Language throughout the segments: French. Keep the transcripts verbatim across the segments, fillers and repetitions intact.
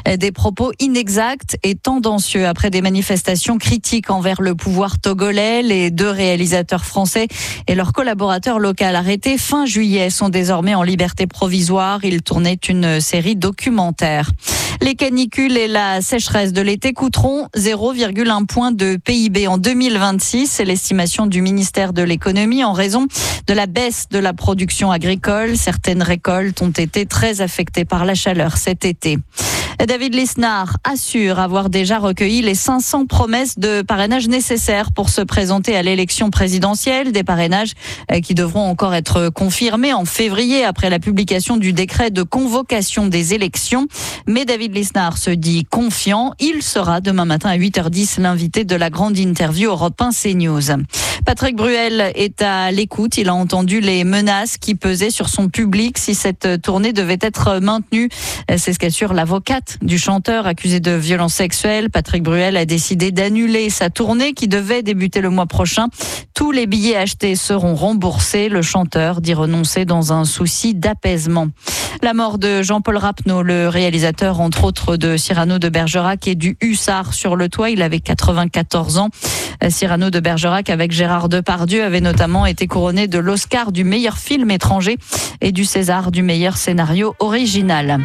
Des propos inexacts et tendancieux après des manifestations critiques envers le pouvoir togolais. Les deux réalisateurs français et leur collaborateur local arrêtés fin juillet sont désormais en liberté provisoire. Ils tournaient une série documentaire. Les canicules et la sécheresse de l'été coûteront zéro virgule un point de P I B en deux mille vingt-six. C'est l'estimation du ministère de l'économie en raison de la baisse de la production agricole. Certaines récoltes ont été très affectées par la chaleur cet été. David Lisnard assure avoir déjà recueilli les cinq cents promesses de parrainage nécessaires pour se présenter à l'élection présidentielle. Des parrainages qui devront encore être confirmés en février après la publication du décret de convocation des élections. Mais David Lisnard se dit confiant. Il sera demain matin à huit heures dix l'invité de la grande interview Europe un CNews. Patrick Bruel est à l'écoute. Il a entendu les menaces qui pesaient sur son public si cette tournée devait être maintenue. C'est ce qu'assure l'avocate du chanteur accusé de violences sexuelles. Patrick Bruel a décidé d'annuler sa tournée qui devait débuter le mois prochain. Tous les billets achetés seront remboursés. Le chanteur dit renoncer dans un souci d'apaisement. La mort de Jean-Paul Rapneau, le réalisateur entre autres de Cyrano de Bergerac et du Hussard sur le toit. Il avait quatre-vingt-quatorze ans. Cyrano de Bergerac avec Gérard Depardieu avait notamment été couronné de l'Oscar du meilleur film étranger et du César du meilleur scénario original.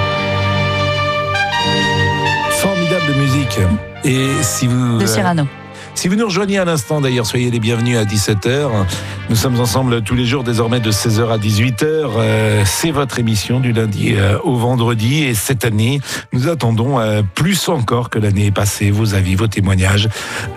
Formidable musique. Et si vous de Cyrano. Si vous nous rejoignez à l'instant, d'ailleurs, soyez les bienvenus à dix-sept heures. Nous sommes ensemble tous les jours, désormais de seize heures à dix-huit heures. Euh, c'est votre émission du lundi euh, au vendredi. Et cette année, nous attendons euh, plus encore que l'année passée. Vos avis, vos témoignages,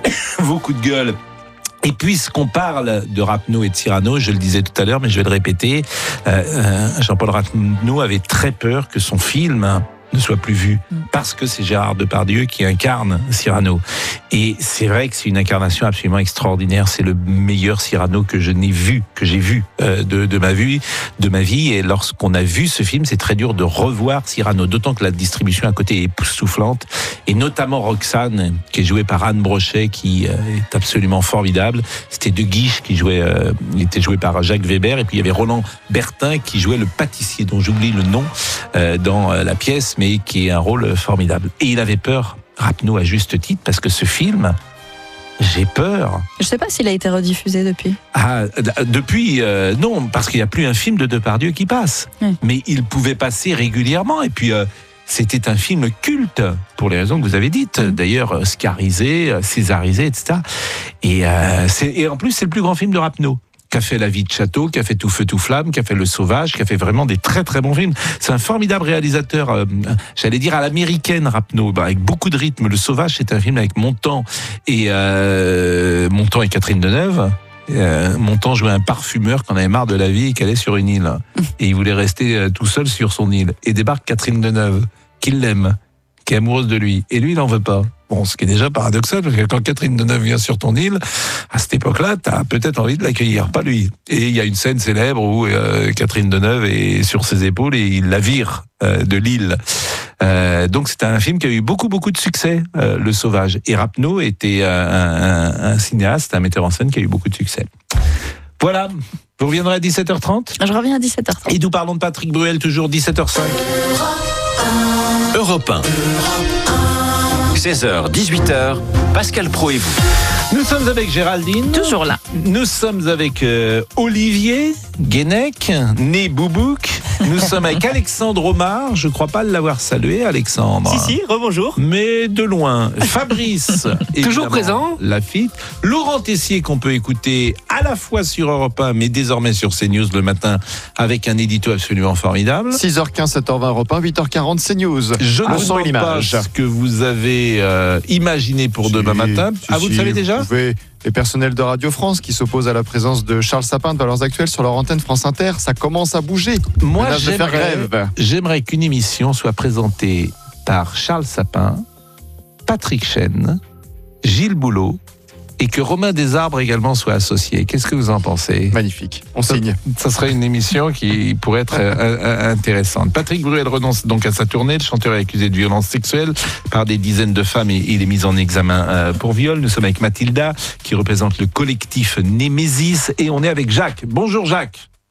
vos coups de gueule. Et puisqu'on parle de Rapneau et de Cyrano, je le disais tout à l'heure, mais je vais le répéter, euh, euh, Jean-Paul Rapneau avait très peur que son film ne soit plus vu, parce que c'est Gérard Depardieu qui incarne Cyrano. Et c'est vrai que c'est une incarnation absolument extraordinaire. C'est le meilleur Cyrano que je n'ai vu, que j'ai vu euh, de, de ma vie, de ma vie. Et lorsqu'on a vu ce film, c'est très dur de revoir Cyrano, d'autant que la distribution à côté est époustouflante. Et notamment Roxane, qui est jouée par Anne Brochet, qui euh, est absolument formidable. C'était De Guiche qui jouait, euh, il était joué par Jacques Weber. Et puis il y avait Roland Bertin qui jouait le pâtissier, dont j'oublie le nom euh, dans euh, la pièce, mais qui est un rôle formidable. Et il avait peur, Rapneau, à juste titre, parce que ce film, j'ai peur. Je ne sais pas s'il a été rediffusé depuis. Ah, depuis, euh, non, parce qu'il n'y a plus un film de Depardieu qui passe. Mmh. Mais il pouvait passer régulièrement. Et puis, euh, c'était un film culte, pour les raisons que vous avez dites. Mmh. D'ailleurs, oscarisé, césarisé, et cetera. Et, euh, c'est, et en plus, c'est le plus grand film de Rapneau. Qui a fait La vie de château, qui a fait Tout feu, tout flamme, qui a fait Le Sauvage, qui a fait vraiment des très très bons films. C'est un formidable réalisateur, euh, j'allais dire à l'américaine, Rapneau, bah, avec beaucoup de rythme. Le Sauvage, c'est un film avec Montand et euh, Montand et Catherine Deneuve. Euh, Montand jouait un parfumeur qui en avait marre de la vie et qui allait sur une île. Et il voulait rester euh, tout seul sur son île. Et débarque Catherine Deneuve, qui l'aime, qui est amoureuse de lui. Et lui, il n'en veut pas. Bon, ce qui est déjà paradoxal, parce que quand Catherine Deneuve vient sur ton île, à cette époque-là, t'as peut-être envie de l'accueillir, pas lui. Et il y a une scène célèbre où euh, Catherine Deneuve est sur ses épaules et il la vire euh, de l'île. Euh, donc c'est un film qui a eu beaucoup, beaucoup de succès, euh, Le Sauvage. Et Rapneau était un, un, un cinéaste, un metteur en scène qui a eu beaucoup de succès. Voilà. Vous reviendrez à dix-sept heures trente ? Je reviens à dix-sept heures trente. Et nous parlons de Patrick Bruel, toujours dix-sept heures cinq. Europe un. seize heures, dix-huit heures, Pascal Praud et vous. Nous sommes avec Géraldine. Toujours là. Nous sommes avec euh, Olivier Guénec, né Boubouk. Nous sommes avec Alexandre Omar. Je ne crois pas l'avoir salué, Alexandre. Si, si, rebonjour. Mais de loin. Fabrice. Toujours présent. Lafitte. Laurent Tessier, qu'on peut écouter à la fois sur Europe un, mais désormais sur CNews le matin, avec un édito absolument formidable. six heures quinze, sept heures vingt, Europe un, huit heures quarante, CNews. Je ne sais pas ce que vous avez euh, imaginé pour si, demain matin. Si, ah, vous si, le savez déjà ? Vous pouvez... Les personnels de Radio France qui s'opposent à la présence de Charles Sapin de Valeurs Actuelles sur leur antenne France Inter, ça commence à bouger. Moi, j'aimerais, j'aimerais qu'une émission soit présentée par Charles Sapin, Patrick Chêne, Gilles Boulot, et que Romain Desarbres également soit associé. Qu'est-ce que vous en pensez ? Magnifique, on ça, signe. Ça serait une émission qui pourrait être euh, intéressante. Patrick Bruel renonce donc à sa tournée. Le chanteur est accusé de violence sexuelle par des dizaines de femmes et il est mis en examen euh, pour viol. Nous sommes avec Mathilda, qui représente le collectif Némésis, et on est avec Jacques. Bonjour Jacques.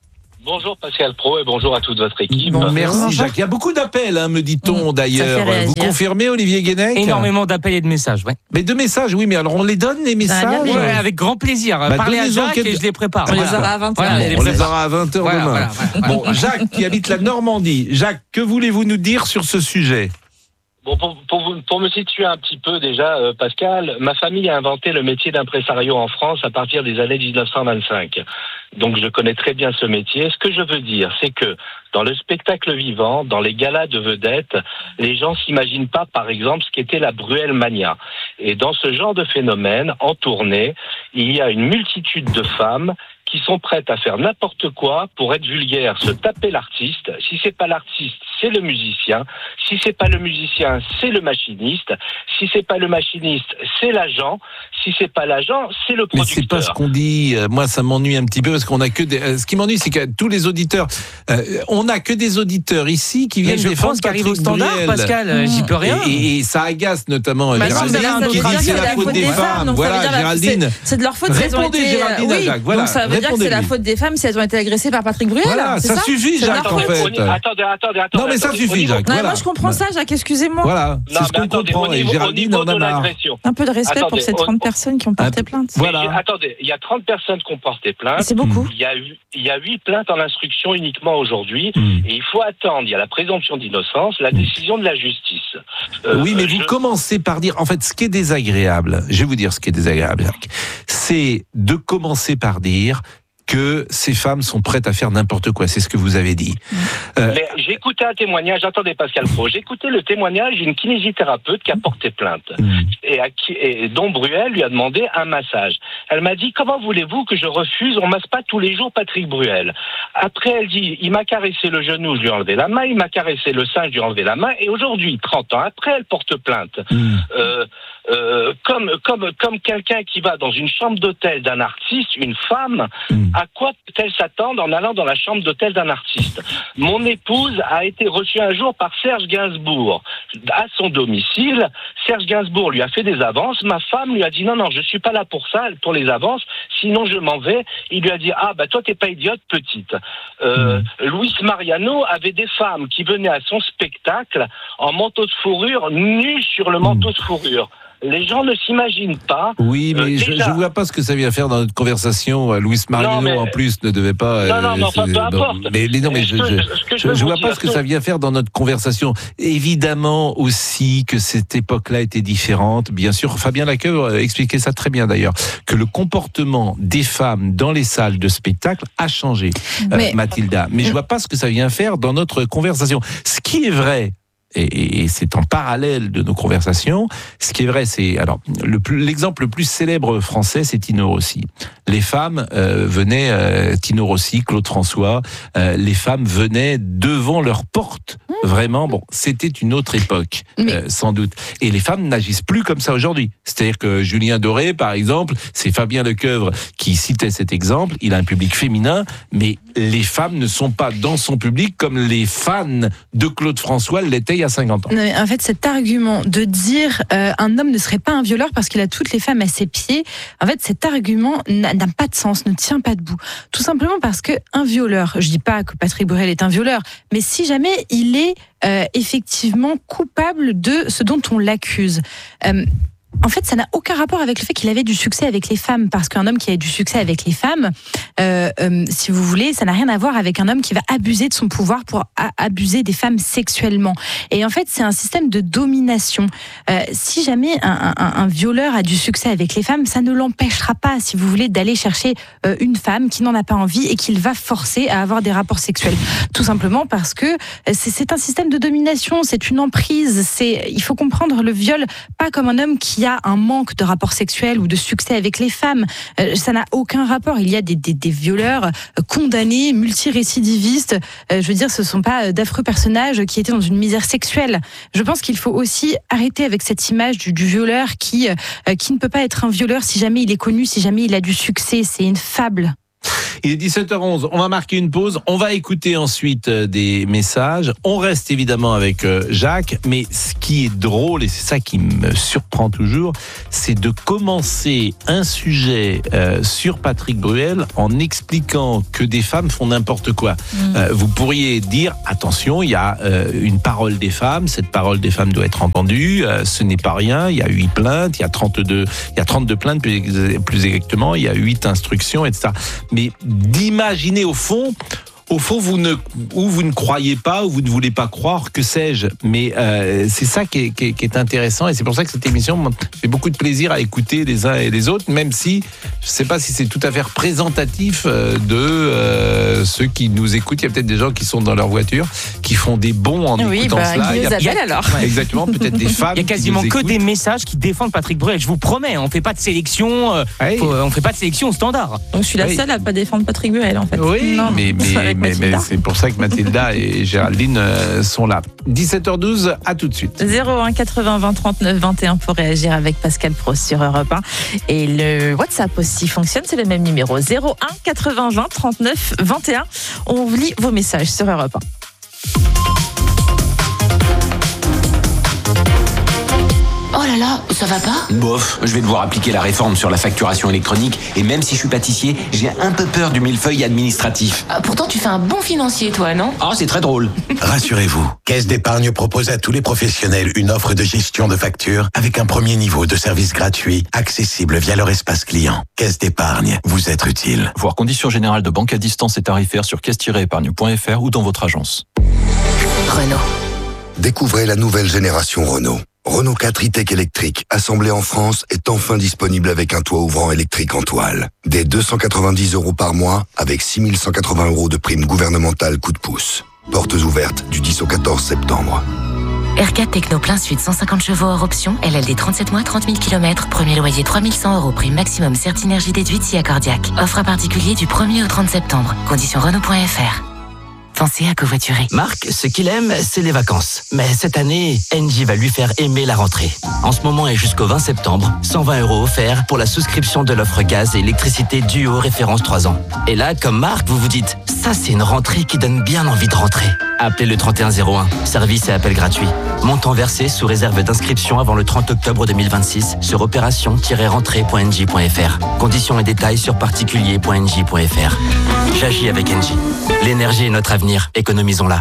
Bonjour Pascal Pro et bonjour à toute votre équipe. Bon, merci Jacques. Il y a beaucoup d'appels, hein, me dit-on mmh, d'ailleurs. Vous confirmez, Olivier Guénec ? Énormément d'appels et de messages, ouais. Mais de messages, oui, mais alors on les donne, les messages ? Ouais, avec grand plaisir. Bah, Parlez à Jacques et je les prépare. On les aura à vingt heures. Voilà, bon, on les aura à vingt heures voilà, demain. Voilà, voilà, bon, Jacques, qui habite la Normandie. Jacques, que voulez-vous nous dire sur ce sujet ? Bon, pour, pour, vous, pour me situer un petit peu déjà, euh, Pascal, ma famille a inventé le métier d'impresario en France à partir des années dix-neuf cent vingt-cinq. Donc je connais très bien ce métier. Ce que je veux dire, c'est que dans le spectacle vivant, dans les galas de vedettes, les gens s'imaginent pas, par exemple, ce qu'était la Bruel Mania. Et dans ce genre de phénomène, en tournée, il y a une multitude de femmes qui sont prêtes à faire n'importe quoi pour être vulgaires, se taper l'artiste. Si c'est pas l'artiste, c'est le musicien. Si c'est pas le musicien, c'est le machiniste. Si c'est pas le machiniste, c'est l'agent. Si c'est pas l'agent, c'est le producteur. Mais c'est pas ce qu'on dit. Moi, ça m'ennuie un petit peu parce qu'on a que des... Ce qui m'ennuie, c'est que tous les auditeurs, euh, on n'a que des auditeurs ici qui viennent défendre Patrick au standard, Bruel. Pascal, mmh. j'y peux rien. Et, et ça agace notamment bah Géraldine, non, qui dit que c'est la faute des femmes. Voilà, Géraldine. C'est de leur faute si elles ont été... Géraldine à Jacques. Voilà. Donc ça veut dire que c'est la faute des femmes si elles ont été agressées par Patrick Bruel. Voilà, ça, ça suffit, Jacques, en fait. Attendez, attendez, attendez. Non, mais ça suffit, Jacques. Moi, je comprends ça, Jacques, excusez-moi. Voilà, c'est ce qu'on comprend. Et Géraldine en a marre. Un peu de respect pour ces trente personnes qui ont porté plainte. Voilà. Attendez, il y a trente personnes qui ont porté plainte. C'est beaucoup. Il y a il y a huit plaintes en instruction uniquement aujourd'hui. Et il faut attendre, il y a la présomption d'innocence, la décision de la justice. Euh, oui, mais je... vous commencez par dire, en fait, ce qui est désagréable, je vais vous dire ce qui est désagréable, Jacques, c'est de commencer par dire que ces femmes sont prêtes à faire n'importe quoi. C'est ce que vous avez dit. Euh... Mais j'ai écouté un témoignage, attendez Pascal Pro, j'ai écouté le témoignage d'une kinésithérapeute qui a porté plainte. Mmh. Et, à qui, et dont Bruel lui a demandé un massage. Elle m'a dit, comment voulez-vous que je refuse? On masse pas tous les jours Patrick Bruel. Après, elle dit, il m'a caressé le genou, je lui ai enlevé la main, il m'a caressé le sein, je lui ai enlevé la main, et aujourd'hui, trente ans après, elle porte plainte. Mmh. Euh, euh, comme, comme, comme quelqu'un qui va dans une chambre d'hôtel d'un artiste, une femme, mmh. à quoi peut-elle s'attendre en allant dans la chambre d'hôtel d'un artiste? Mon épouse a été reçue un jour par Serge Gainsbourg à son domicile. Serge Gainsbourg lui a fait des avances. Ma femme lui a dit non, non, je suis pas là pour ça, pour les avances, sinon je m'en vais. Il lui a dit ah bah toi t'es pas idiote petite. Euh, mmh. Luis Mariano avait des femmes qui venaient à son spectacle en manteau de fourrure, nues sur le manteau de fourrure. Les gens ne s'imaginent pas. Oui, mais euh, je ne vois pas ce que ça vient faire dans notre conversation. Luis Mariano, mais... en plus, ne devait pas... Non, non, non, enfin, peu importe. Mais, mais non, mais je ne vois pas ce que ça vient faire dans notre conversation. Évidemment aussi que cette époque-là était différente. Bien sûr, Fabien Laqueur expliquait ça très bien d'ailleurs, que le comportement des femmes dans les salles de spectacle a changé, mais... euh, Mathilda. Mais je ne vois pas ce que ça vient faire dans notre conversation. Ce qui est vrai, et, et c'est en parallèle de nos conversations. Ce qui est vrai, c'est alors le plus, l'exemple le plus célèbre français, c'est Tino Rossi. Les femmes euh, venaient, euh, Tino Rossi, Claude François, euh, les femmes venaient devant leur porte. Vraiment, bon, c'était une autre époque, mais... euh, sans doute. Et les femmes n'agissent plus comme ça aujourd'hui. C'est-à-dire que Julien Doré, par exemple, c'est Fabien Lecoeuvre qui citait cet exemple. Il a un public féminin, mais les femmes ne sont pas dans son public comme les fans de Claude François l'étaient il y a cinquante ans. Non, mais en fait, cet argument de dire euh, un homme ne serait pas un violeur parce qu'il a toutes les femmes à ses pieds, en fait, cet argument n'a, n'a pas de sens, ne tient pas debout. Tout simplement parce que un violeur, je dis pas que Patrick Bruel est un violeur, mais si jamais il est euh, effectivement coupable de ce dont on l'accuse. Euh, En fait, ça n'a aucun rapport avec le fait qu'il avait du succès avec les femmes, parce qu'un homme qui a du succès avec les femmes, euh, euh, si vous voulez, ça n'a rien à voir avec un homme qui va abuser de son pouvoir pour a- abuser des femmes sexuellement. Et en fait, c'est un système de domination. Euh, si jamais un, un, un violeur a du succès avec les femmes, ça ne l'empêchera pas, si vous voulez, d'aller chercher euh, une femme qui n'en a pas envie et qu'il va forcer à avoir des rapports sexuels. Tout simplement parce que c'est, c'est un système de domination, c'est une emprise. C'est, il faut comprendre le viol pas comme un homme qui a un manque de rapports sexuels ou de succès avec les femmes. Euh, ça n'a aucun rapport. Il y a des, des, des violeurs condamnés, multirécidivistes. Euh, je veux dire, ce ne sont pas d'affreux personnages qui étaient dans une misère sexuelle. Je pense qu'il faut aussi arrêter avec cette image du, du violeur qui, euh, qui ne peut pas être un violeur si jamais il est connu, si jamais il a du succès. C'est une fable. Il est dix-sept heures onze, on va marquer une pause, on va écouter ensuite des messages. On reste évidemment avec Jacques, mais ce qui est drôle, et c'est ça qui me surprend toujours, c'est de commencer un sujet euh, sur Patrick Bruel en expliquant que des femmes font n'importe quoi. Mmh. Euh, vous pourriez dire, attention, il y a euh, une parole des femmes, cette parole des femmes doit être entendue, euh, ce n'est pas rien, il y a huit plaintes, il y a trente-deux, il y a trente-deux plaintes plus, plus exactement, il y a huit instructions, et cetera. Mais d'imaginer au fond, au fond, vous ne, ou vous ne croyez pas, ou vous ne voulez pas croire, que sais-je. Mais euh, c'est ça qui est, qui, est, qui est intéressant, et c'est pour ça que cette émission me fait beaucoup de plaisir à écouter les uns et les autres, même si je ne sais pas si c'est tout à fait représentatif de euh, ceux qui nous écoutent. Il y a peut-être des gens qui sont dans leur voiture, qui font des bons en oui, écoutant bah, cela. Il y a, il y a, alors. Exactement, peut-être des femmes. Il y a quasiment qui nous que écoutent. des messages qui défendent Patrick Bruel. Je vous promets, on fait pas de sélection, euh, oui. faut, on fait pas de sélection au standard. Donc je suis la oui. seule à pas défendre Patrick Bruel en fait. Oui, non, mais, mais, mais, mais c'est pour ça que Mathilda et Géraldine sont là. dix-sept heures douze, à tout de suite. zéro un quatre-vingts vingt trente-neuf vingt et un pour réagir avec Pascal Pro sur Europe un. Et le WhatsApp aussi fonctionne, c'est le même numéro. zéro un quatre-vingts vingt trente-neuf vingt et un. On lit vos messages sur Europe un. Oh là là, ça va pas ? Bof, je vais devoir appliquer la réforme sur la facturation électronique et même si je suis pâtissier, j'ai un peu peur du millefeuille administratif. Ah, pourtant, tu fais un bon financier, toi, non ? Ah, c'est très drôle. Rassurez-vous, Caisse d'épargne propose à tous les professionnels une offre de gestion de factures avec un premier niveau de service gratuit, accessible via leur espace client. Caisse d'épargne, vous êtes utile. Voir conditions générales de banque à distance et tarifaires sur caisse tiret épargne point f r ou dans votre agence. Renault. Découvrez la nouvelle génération Renault. Renault quatre e-Tech électrique, assemblé en France, est enfin disponible avec un toit ouvrant électrique en toile. Dès deux cent quatre-vingt-dix euros par mois, avec six mille cent quatre-vingts euros de prime gouvernementale coup de pouce. Portes ouvertes du dix au quatorze septembre. R quatre Techno plein sud, cent cinquante chevaux hors option, L L D trente-sept mois, trente mille kilomètres, premier loyer trois mille cent euros, prime maximum Certinergie déduite si accordiaque. Offre à particulier du premier au trente septembre. Conditions Renault point f r. Pensez à covoiturer. Marc, ce qu'il aime, c'est les vacances. Mais cette année, Engie va lui faire aimer la rentrée. En ce moment et jusqu'au vingt septembre, cent vingt euros offerts pour la souscription de l'offre gaz et électricité Duo référence trois ans. Et là, comme Marc, vous vous dites, ça c'est une rentrée qui donne bien envie de rentrer. Appelez le trente et un zéro un, service et appel gratuit. Montant versé sous réserve d'inscription avant le trente octobre deux mille vingt-six sur opération tiret rentrée point engie point f r. Conditions et détails sur particulier point engie point f r. J'agis avec Engie. L'énergie est notre avenir, économisons-la.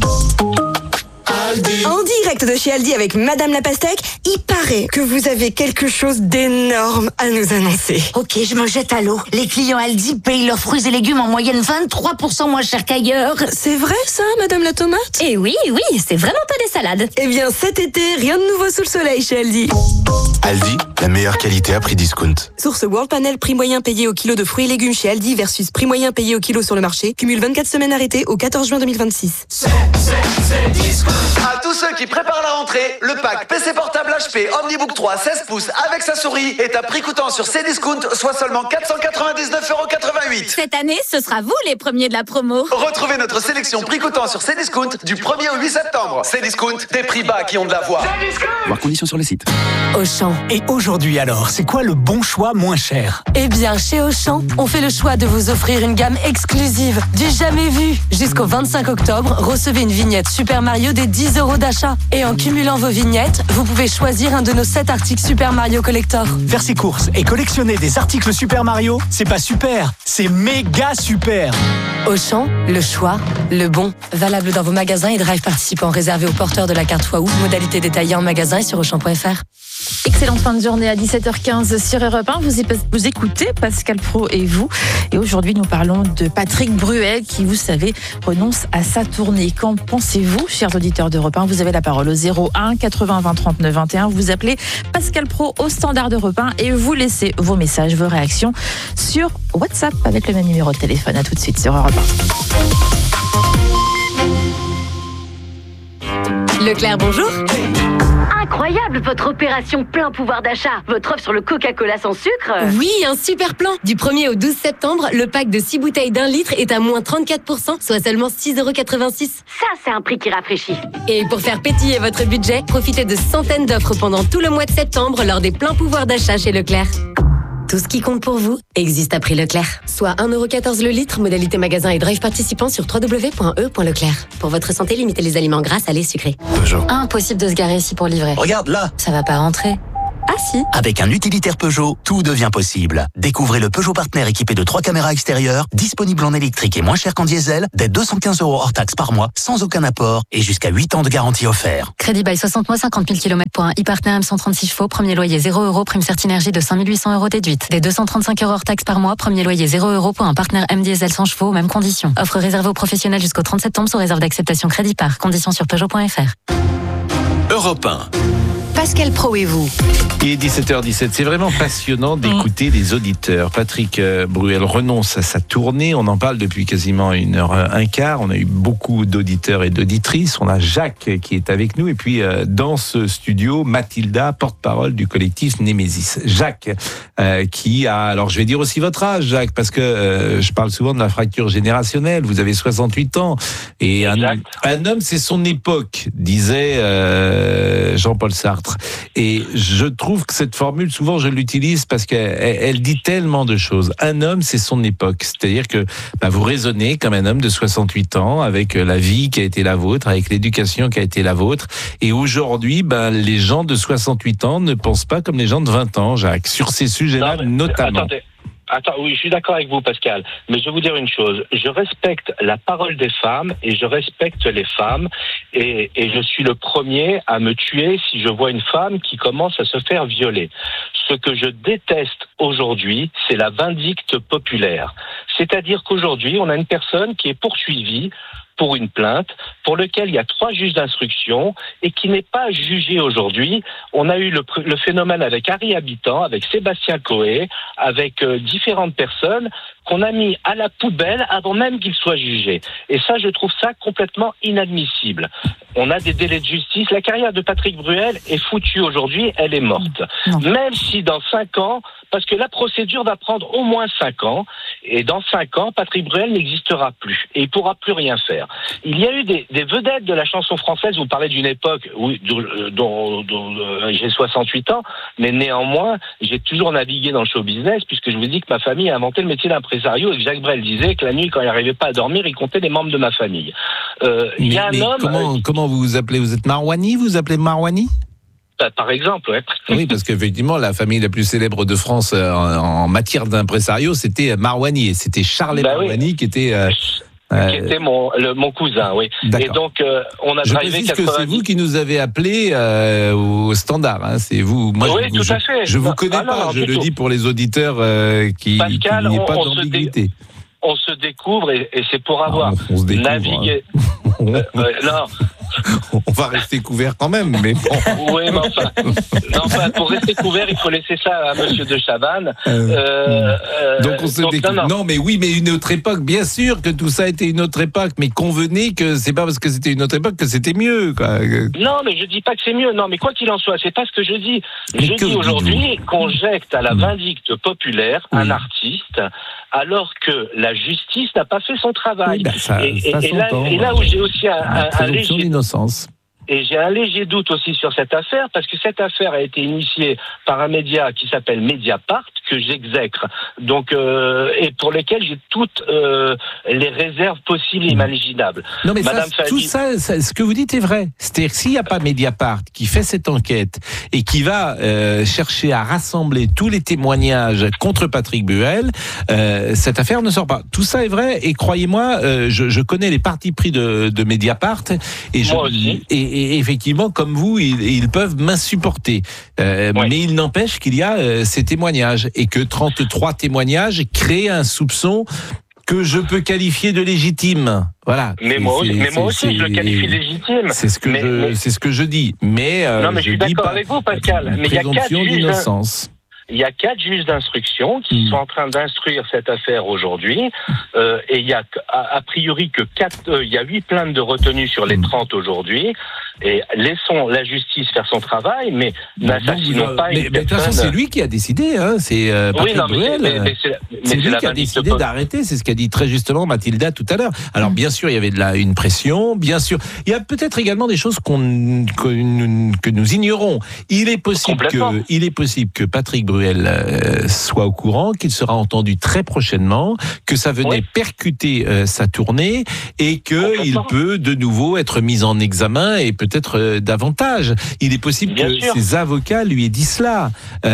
En direct de chez Aldi avec Madame la Pastèque, il paraît que vous avez quelque chose d'énorme à nous annoncer. Ok, je me jette à l'eau. Les clients Aldi payent leurs fruits et légumes en moyenne vingt-trois pour cent moins cher qu'ailleurs. C'est vrai ça, Madame la Tomate ? Eh oui, oui, c'est vraiment pas des salades. Eh bien cet été, rien de nouveau sous le soleil chez Aldi. Aldi, la meilleure qualité à prix discount. Source World Panel, prix moyen payé au kilo de fruits et légumes chez Aldi versus prix moyen payé au kilo sur le marché. Cumule vingt-quatre semaines arrêtées au quatorze juin deux mille vingt-six. C'est, c'est, c'est discount. À tous ceux qui préparent la rentrée, le pack P C portable H P Omnibook trois seize pouces avec sa souris est à prix coûtant sur Cdiscount, soit seulement quatre cent quatre-vingt-dix-neuf euros quatre-vingt-huit. Cette année, ce sera vous les premiers de la promo. Retrouvez notre sélection prix coûtant sur Cdiscount du premier au huit septembre. Cdiscount, des prix bas qui ont de la voix. Voir conditions sur le site. Auchan. Et aujourd'hui alors, c'est quoi le bon choix moins cher ? Eh bien, chez Auchan, on fait le choix de vous offrir une gamme exclusive, du jamais vu. Jusqu'au vingt-cinq octobre, recevez une vignette Super Mario des dix euros d'achat. Et en cumulant vos vignettes, vous pouvez choisir un de nos sept articles Super Mario Collector. Faire ses courses et collectionner des articles Super Mario, c'est pas super, c'est méga super. Auchan, le choix, le bon. Valable dans vos magasins et drive participants réservés aux porteurs de la carte fois ou. Modalité détaillée en magasin et sur auchan point f r. Excellente fin de journée à dix-sept heures quinze sur Europe un. Vous, vous écoutez Pascal Pro et vous. Et aujourd'hui, nous parlons de Patrick Bruel qui, vous savez, renonce à sa tournée. Qu'en pensez-vous, chers auditeurs d'Europe un ? Vous avez la parole au zéro un quatre-vingts vingt trente-neuf vingt et un. Vous appelez Pascal Pro au standard d'Europe un et vous laissez vos messages, vos réactions sur WhatsApp avec le même numéro de téléphone. À tout de suite sur Europe un. Leclerc, bonjour. Incroyable votre opération plein pouvoir d'achat. Votre offre sur le Coca-Cola sans sucre. Oui, un super plan. Du premier au douze septembre, le pack de six bouteilles d'un litre est à moins trente-quatre pour cent, soit seulement six euros quatre-vingt-six. Ça, c'est un prix qui rafraîchit. Et pour faire pétiller votre budget, profitez de centaines d'offres pendant tout le mois de septembre lors des pleins pouvoirs d'achat chez Leclerc. Tout ce qui compte pour vous existe à prix Leclerc. Soit un euro quatorze le litre, modalité magasin et drive participant sur w w w point e point leclerc. Pour votre santé, limitez les aliments gras, salés, sucrés. Peugeot. Impossible de se garer ici pour livrer. Regarde là. Ça va pas rentrer. Ah si. Avec un utilitaire Peugeot, tout devient possible. Découvrez le Peugeot Partner équipé de trois caméras extérieures, disponible en électrique et moins cher qu'en diesel, dès deux cent quinze euros hors taxe par mois, sans aucun apport et jusqu'à huit ans de garantie offert. Crédit bail soixante mois, cinquante mille kilomètres pour un e-Partner M cent trente-six chevaux, premier loyer zéro euros, prime Certinergie de cinq mille huit cents euros déduite. Dès deux cent trente-cinq euros hors taxe par mois, premier loyer zéro euros pour un Partner M diesel cent chevaux, mêmes conditions. Offre réservée aux professionnels jusqu'au trente septembre sous réserve d'acceptation crédit par. Conditions sur Peugeot point F R. Europe un. Pascal Pro et vous. Il est dix-sept heures dix-sept, c'est vraiment passionnant d'écouter les auditeurs. Patrick Bruel renonce à sa tournée, on en parle depuis quasiment une heure un quart, on a eu beaucoup d'auditeurs et d'auditrices, on a Jacques qui est avec nous et puis dans ce studio, Mathilda, porte-parole du collectif Némésis. Jacques, euh, qui a, alors je vais dire aussi votre âge Jacques, parce que euh, je parle souvent de la fracture générationnelle, vous avez soixante-huit ans, et un, un homme c'est son époque, disait euh, Jean-Paul Sartre. Et je trouve que cette formule, souvent je l'utilise parce qu'elle elle dit tellement de choses. Un homme, c'est son époque. C'est-à-dire que bah, vous raisonnez comme un homme de soixante-huit ans, avec la vie qui a été la vôtre, avec l'éducation qui a été la vôtre. Et aujourd'hui, bah, les gens de soixante-huit ans ne pensent pas comme les gens de vingt ans, Jacques, sur ces sujets-là non, mais, notamment. Attendez. Attends, oui, je suis d'accord avec vous, Pascal. Mais je vais vous dire une chose. Je respecte la parole des femmes et je respecte les femmes. Et, et je suis le premier à me tuer si je vois une femme qui commence à se faire violer. Ce que je déteste aujourd'hui, c'est la vindicte populaire. C'est-à-dire qu'aujourd'hui, on a une personne qui est poursuivie pour une plainte, pour lequel il y a trois juges d'instruction et qui n'est pas jugé aujourd'hui. On a eu le, le phénomène avec Harry Habitant, avec Sébastien Coé, avec euh, différentes personnes qu'on a mis à la poubelle avant même qu'ils soient jugés. Et ça, je trouve ça complètement inadmissible. On a des délais de justice. La carrière de Patrick Bruel est foutue aujourd'hui, elle est morte. Non. Même si dans cinq ans, parce que la procédure va prendre au moins cinq ans, et dans cinq ans, Patrick Bruel n'existera plus et il pourra plus rien faire. Il y a eu des, des vedettes de la chanson française, vous parlez d'une époque où, dont, dont, dont euh, j'ai soixante-huit ans, mais néanmoins, j'ai toujours navigué dans le show business, puisque je vous dis que ma famille a inventé le métier d'impresario et que Jacques Brel disait que la nuit, quand il n'arrivait pas à dormir, il comptait les membres de ma famille. Euh, il y a un homme... Comment, euh, comment vous vous appelez? Vous êtes Marouani? Vous vous appelez Marouani? Par exemple, ouais. Oui, parce qu'effectivement, la famille la plus célèbre de France euh, en matière d'impresario, c'était Marouani. Et c'était Charles bah Marouani oui. qui était... Euh, qui était mon, le, mon cousin, oui. D'accord. Et donc, euh, on a je drivé précise quatre-vingt-dix... que c'est vous qui nous avez appelés euh, au standard. Hein. C'est vous. Moi, oui, je, tout je, à fait. Je vous connais ah, pas. Non, je le tout. dis pour les auditeurs euh, qui Pascal, qu'il n'y ait on, pas on d'ambiguïté. Se dé... On se découvre et, et c'est pour avoir ah, on se découvre, navigué. Hein. euh, euh, non. On va rester couvert quand même, mais bon. Oui, mais enfin, non, enfin, pour rester couvert, il faut laisser ça à Monsieur de Chavannes. Euh, euh, donc on se donc, découvre. Non, non. non, mais oui, mais une autre époque, bien sûr que tout ça était une autre époque, mais convenez que c'est pas parce que c'était une autre époque que c'était mieux, quoi. Non, mais je dis pas que c'est mieux. Non, mais quoi qu'il en soit, c'est pas ce que je dis. Mais je dis aujourd'hui qu'on jette à la vindicte populaire oui. un artiste, alors que la justice n'a pas fait son travail. Oui, ben ça, et, ça et, et, là, et là où j'ai aussi un, un, un léger d'innocence. Et j'ai un léger doute aussi sur cette affaire, parce que cette affaire a été initiée par un média qui s'appelle Mediapart, que j'exècre, donc euh, et pour lesquels j'ai toutes euh, les réserves possibles et imaginables. Non mais Madame ça, Fadi... tout ça, ça, ce que vous dites est vrai. C'est-à-dire que s'il n'y a pas Mediapart qui fait cette enquête et qui va euh, chercher à rassembler tous les témoignages contre Patrick Bruel, euh, cette affaire ne sort pas. Tout ça est vrai et croyez-moi, euh, je, je connais les partis pris de, de Mediapart et, je, Moi aussi. et, et effectivement, comme vous, ils, ils peuvent m'insupporter. Euh, ouais. Mais il n'empêche qu'il y a euh, ces témoignages et que trente-trois témoignages créent un soupçon que je peux qualifier de légitime. Voilà. Mais moi, mais moi aussi, je le qualifie légitime. C'est ce que mais, je, mais... c'est ce que je dis. Mais euh, non, mais je, je suis d'accord pas, avec vous, Pascal. Mais il y a quatre juges. d'innocence. Il y a quatre juges d'instruction qui mmh. sont en train d'instruire cette affaire aujourd'hui, euh, et il y a a, a priori que quatre, euh, il y a huit plaintes de retenue sur les trente aujourd'hui. Et laissons la justice faire son travail, mais n'assassinons pas mais, une mais, personne. Mais de toute façon, c'est lui qui a décidé. Hein. C'est euh, Patrick oui, non, Bruel. Mais, mais c'est, mais c'est, c'est lui qui a décidé pop. d'arrêter. C'est ce qu'a dit très justement Mathilda tout à l'heure. Alors bien sûr, il y avait de la une pression. Bien sûr, il y a peut-être également des choses qu'on que, que nous ignorons. Il est possible que il est possible que Patrick Bruel Bruel euh, soit au courant, qu'il sera entendu très prochainement, que ça venait oui. percuter euh, sa tournée et qu'il peut de nouveau être mis en examen et peut-être euh, davantage. Il est possible Bien que sûr. ses avocats lui aient dit cela.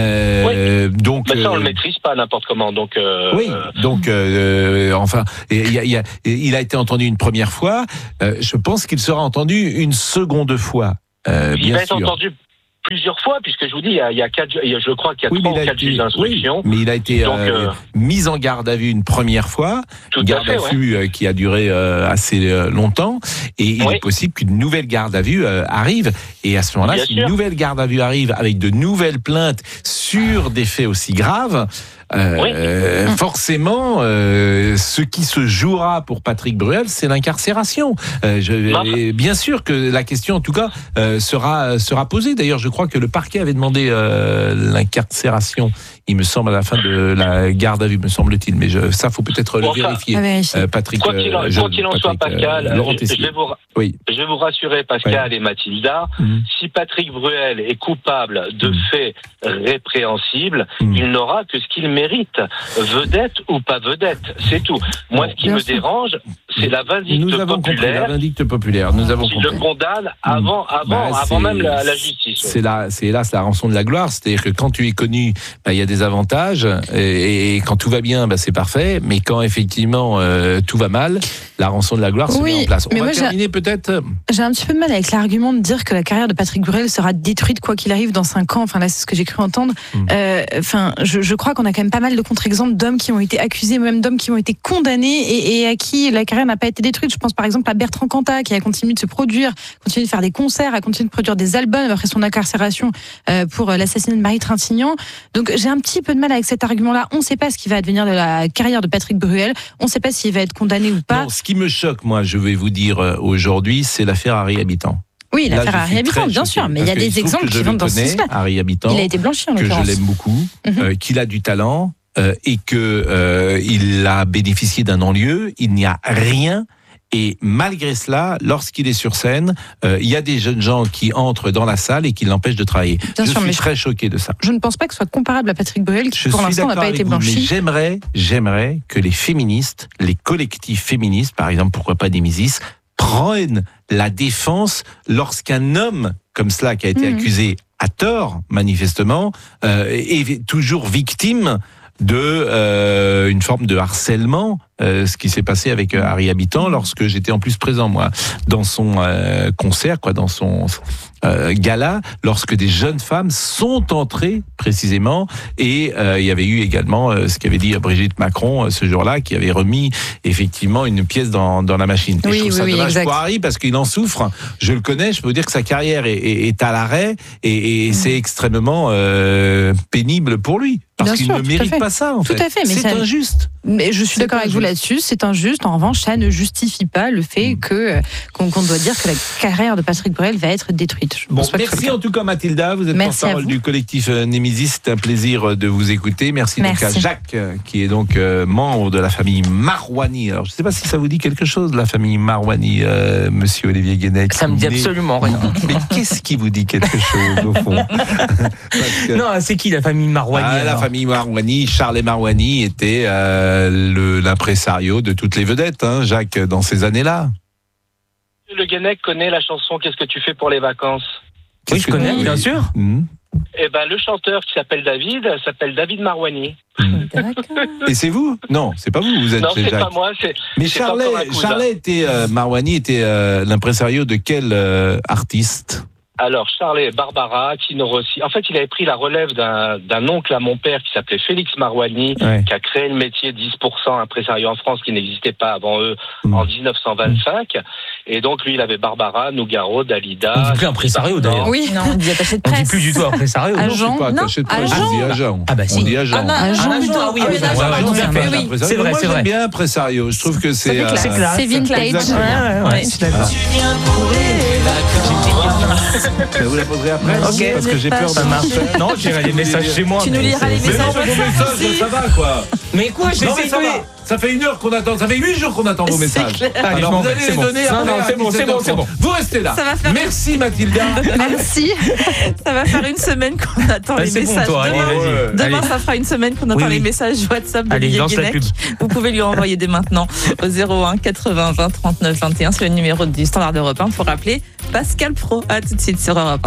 Euh, oui. donc, mais ça, on euh, le maîtrise pas n'importe comment. Donc, euh, oui, donc euh, enfin, il, y a, il, y a, il a été entendu une première fois. Euh, je pense qu'il sera entendu une seconde fois. Euh, il bien va être sûr. entendu plusieurs fois, puisque je vous dis, il y a, il y a quatre, il y a, je crois qu'il y a oui, trois ou quatre juges d'instruction. Oui, mais il a été donc, euh, euh, mis en garde à vue une première fois, tout une garde à, fait, à vue ouais. euh, qui a duré euh, assez euh, longtemps, et il oui. est possible qu'une nouvelle garde à vue euh, arrive, et à ce moment-là, Bien si sûr. une nouvelle garde à vue arrive avec de nouvelles plaintes sur des faits aussi graves, Euh, oui. euh, forcément, euh, ce qui se jouera pour Patrick Bruel, c'est l'incarcération. Euh, je, bien sûr que la question, en tout cas, euh, sera sera posée. D'ailleurs, je crois que le parquet avait demandé euh, l'incarcération. Il me semble à la fin de la garde à vue, me semble-t-il. Mais je, ça, faut peut-être bon, le vérifier. Enfin, euh, Patrick. Quoi qu'il en, je, quoi qu'il en soit, Pascal, euh, je, je, vais vous, oui. je vais vous rassurer, Pascal ouais. et Mathilda. Mmh. Si Patrick Bruel est coupable de mmh. faits répréhensibles, mmh. il n'aura que ce qu'il mérite, vedette ou pas vedette, c'est tout. Moi, ce qui Bien me sûr. dérange, c'est la vindicte Nous avons populaire. Compris, la vindicte populaire. Nous avons qui compris. le condamne avant, avant, bah, avant même la, la justice. C'est là, c'est hélas la rançon de la gloire. C'est-à-dire que quand tu es connu, bah, il y a des avantages, et, et quand tout va bien, bah, c'est parfait. Mais quand effectivement euh, tout va mal, la rançon de la gloire se oui, met en place. On mais va moi, terminer peut-être. J'ai un petit peu de mal avec l'argument de dire que la carrière de Patrick Bruel sera détruite quoi qu'il arrive dans cinq ans. Enfin là, c'est ce que j'ai cru entendre. Mmh. Euh, enfin, je, je crois qu'on a quand même pas mal de contre-exemples d'hommes qui ont été accusés, même d'hommes qui ont été condamnés et, et à qui la carrière n'a pas été détruite. Je pense par exemple à Bertrand Cantat qui a continué de se produire, continué de faire des concerts, a continué de produire des albums après son incarcération euh, pour l'assassinat de Marie Trintignant. Donc j'ai un petit peu de mal avec cet argument-là. On ne sait pas ce qui va advenir de la carrière de Patrick Bruel. On ne sait pas s'il va être condamné ou pas. Non, ce qui me choque, moi, je vais vous dire euh, aujourd'hui, c'est l'affaire Harry Habitant. Oui, l'affaire Harry Habitant, bien sûr, mais il y a des exemples qui vont dans ce sens-là. Harry Habitant, il a été blanchi en que l'occurrence. je l'aime beaucoup, mm-hmm. euh, qu'il a du talent euh, et que euh, il a bénéficié d'un non-lieu. Il n'y a rien. Et malgré cela, lorsqu'il est sur scène, euh, il y a des jeunes gens qui entrent dans la salle et qui l'empêchent de travailler. Bien je sûr, suis mais très je, choqué de ça. Je ne pense pas que ce soit comparable à Patrick Bruel, qui je pour l'instant n'a pas été blanchi. Mais j'aimerais, j'aimerais que les féministes, les collectifs féministes, par exemple, pourquoi pas Némésis, prennent la défense lorsqu'un homme comme cela qui a été mmh. accusé à tort, manifestement, euh, est toujours victime de euh, une forme de harcèlement, euh, ce qui s'est passé avec euh, Harry Habitant lorsque j'étais en plus présent moi dans son euh, concert, quoi, dans son euh, gala, lorsque des jeunes femmes sont entrées précisément, et euh, il y avait eu également euh, ce qu'avait dit Brigitte Macron euh, ce jour-là, qui avait remis effectivement une pièce dans dans la machine. Oui, et je trouve oui, ça oui, dommage exact. pour Harry parce qu'il en souffre. Je le connais, je peux vous dire que sa carrière est, est, est à l'arrêt et, et mmh. c'est extrêmement euh, pénible pour lui. Parce Bien qu'il sûr, ne mérite fait. pas ça, en tout fait. À fait mais c'est ça... injuste. Mais je suis c'est d'accord avec vous là-dessus, c'est injuste. En revanche, ça ne justifie pas le fait que qu'on, qu'on doit dire que la carrière de Patrick Bruel va être détruite. Je bon, pense pas merci en tout cas Mathilda, vous êtes porte-parole du collectif Némésis, c'est un plaisir de vous écouter. Merci, merci. donc à Jacques, qui est donc euh, membre de la famille Marouani. Alors je ne sais pas si ça vous dit quelque chose, la famille Marouani, euh, Monsieur Olivier Guénec. Ça me dit absolument rien. Mais qu'est-ce qui vous dit quelque chose au fond? que... Non, c'est qui la famille Marouani? Ah, la famille Marouani, Charles Marouani était euh, le, l'impresario de toutes les vedettes, hein, Jacques, dans ces années-là. Le Guénec connaît la chanson Qu'est-ce que tu fais pour les vacances? Oui, je connais, bien sûr. Mmh. Eh ben, le chanteur qui s'appelle David s'appelle David Marouani. Mmh. Et c'est vous? Non, c'est pas vous. Vous êtes non, chez c'est Jacques. pas moi. C'est, Mais c'est Charlet, Charlet était euh, Marouani était euh, l'impresario de quel euh, artiste? Alors, Charlet Barbara, Tino Rossi. En fait, il avait pris la relève d'un, d'un oncle à mon père qui s'appelait Félix Marouani, ouais. qui a créé le métier dix pour cent impresario en France, qui n'existait pas avant eux, mmh. en dix-neuf cent vingt-cinq. Et donc, lui, il avait Barbara, Nougaro, Dalida. On dit plus impresario, d'ailleurs. Oui, non, on dit attaché de presse. On dit plus du tout impresario. Agent, non, non, attaché de presse, on dit agent. Ah bah si. On dit agent. Ah, non, agent, ah, agent, ah oui, oui, oui, oui. C'est vrai, moi, c'est vrai. J'aime bien impresario. Je trouve que c'est... Euh, c'est classe. C'est vintage. Ouais, ouais, ouais. Tu viens pour les vacances. Vous la poserez après? Ok. Parce que j'ai peur de marcher. Non, j'irai les messages chez moi. Tu nous liras les messages. Ça va, quoi. Mais quoi, je vais Non, mais ça essayer. va. Ça fait une heure qu'on attend, ça fait huit jours qu'on attend vos messages. clair. Alors Allez, je m'en vous vais, allez c'est les bon. donner Non, après non, à c'est bon, c'est bon, c'est bon. Vous restez là. Ça va faire- Merci Mathilda. Merci. Ça va faire une semaine qu'on attend Ah, les c'est bon, messages. toi, allez, demain, vas-y. demain, Allez. ça fera une semaine qu'on attend Oui, oui. les messages WhatsApp de Allez, Olivier lance la Guénec. pub. Vous pouvez lui envoyer dès maintenant au zéro un quatre-vingts vingt trente-neuf vingt et un. C'est le numéro du standard d'Europe un pour appeler Pascal Pro. À tout de suite sur Europe un.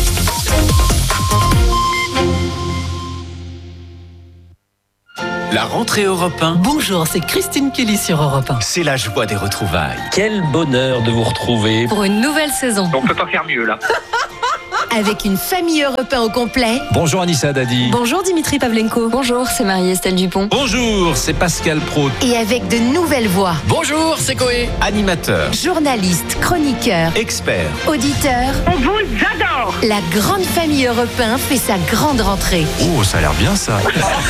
La rentrée Europe un. Bonjour, c'est Christine Kelly sur Europe un. C'est la joie des retrouvailles. Quel bonheur de vous retrouver. Pour une nouvelle saison. On peut pas faire mieux là. Avec une famille Europe un au complet. Bonjour Anissa Dadi. Bonjour Dimitri Pavlenko. Bonjour, c'est Marie-Estelle Dupont. Bonjour, c'est Pascal Pro. Et avec de nouvelles voix. Bonjour, c'est Coé. Animateur, Journalistes, chroniqueurs, expert. auditeurs. On vous adore. La grande famille Europe un fait sa grande rentrée. Oh, ça a l'air bien ça.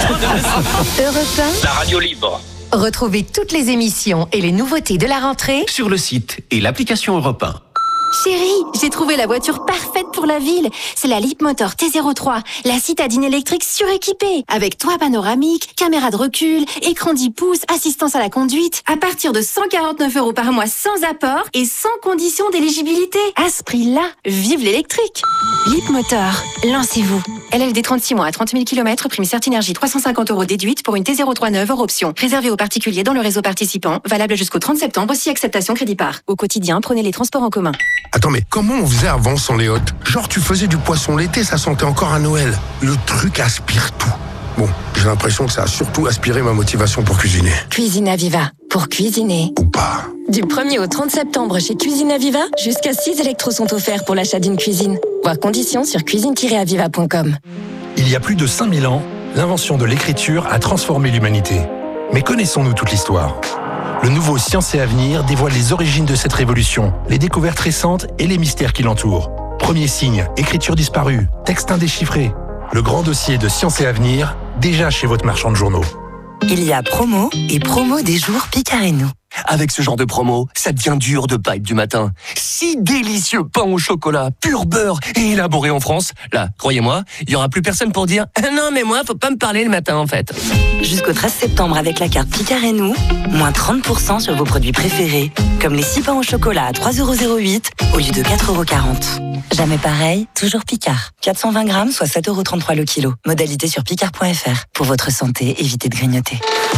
Europe un, La radio libre. retrouvez toutes les émissions et les nouveautés de la rentrée. Sur le site et l'application Europe un. Chérie, j'ai trouvé la voiture parfaite pour la ville. C'est la Leapmotor T zéro trois, la citadine électrique suréquipée. Avec toit panoramique, caméra de recul, écran dix pouces, assistance à la conduite. À partir de cent quarante-neuf euros par mois sans apport et sans condition d'éligibilité. À ce prix-là, vive l'électrique. Leapmotor, lancez-vous. L L D trente-six mois à trente mille kilomètres, prime Certinergie trois cent cinquante euros déduite pour une T zéro trois neuve hors option. Réservé aux particuliers dans le réseau participant, valable jusqu'au trente septembre, si acceptation crédit par. Au quotidien, prenez les transports en commun. Attends, mais comment on faisait avant sans les hôtes? Genre, tu faisais du poisson l'été, ça sentait encore à Noël. Le truc aspire tout. Bon, j'ai l'impression que ça a surtout aspiré ma motivation pour cuisiner. Cuisine Aviva, pour cuisiner. Ou pas. Du premier au trente septembre chez Cuisine Aviva, jusqu'à six électros sont offerts pour l'achat d'une cuisine. Voir conditions sur cuisine tiret aviva point com. Il y a plus de cinq mille ans, l'invention de l'écriture a transformé l'humanité. Mais connaissons-nous toute l'histoire? Le nouveau Science et Avenir dévoile les origines de cette révolution, les découvertes récentes et les mystères qui l'entourent. Premier signe, écriture disparue, texte indéchiffré. Le grand dossier de Science et Avenir, déjà chez votre marchand de journaux. Il y a promo et promo des jours Picard et nous. Avec ce genre de promo, ça devient dur de pas être du matin. Si délicieux pain au chocolat, pur beurre et élaboré en France. Là, croyez-moi, il y aura plus personne pour dire ah non mais moi, faut pas me parler le matin en fait. Jusqu'au treize septembre avec la carte Picard et nous, moins trente pour cent sur vos produits préférés, comme les six pains au chocolat à trois euros zéro huit au lieu de quatre euros quarante. Jamais pareil, toujours Picard. quatre cent vingt grammes, soit sept euros trente-trois le kilo. Modalité sur picard point f r. Pour votre santé, évitez de grignoter.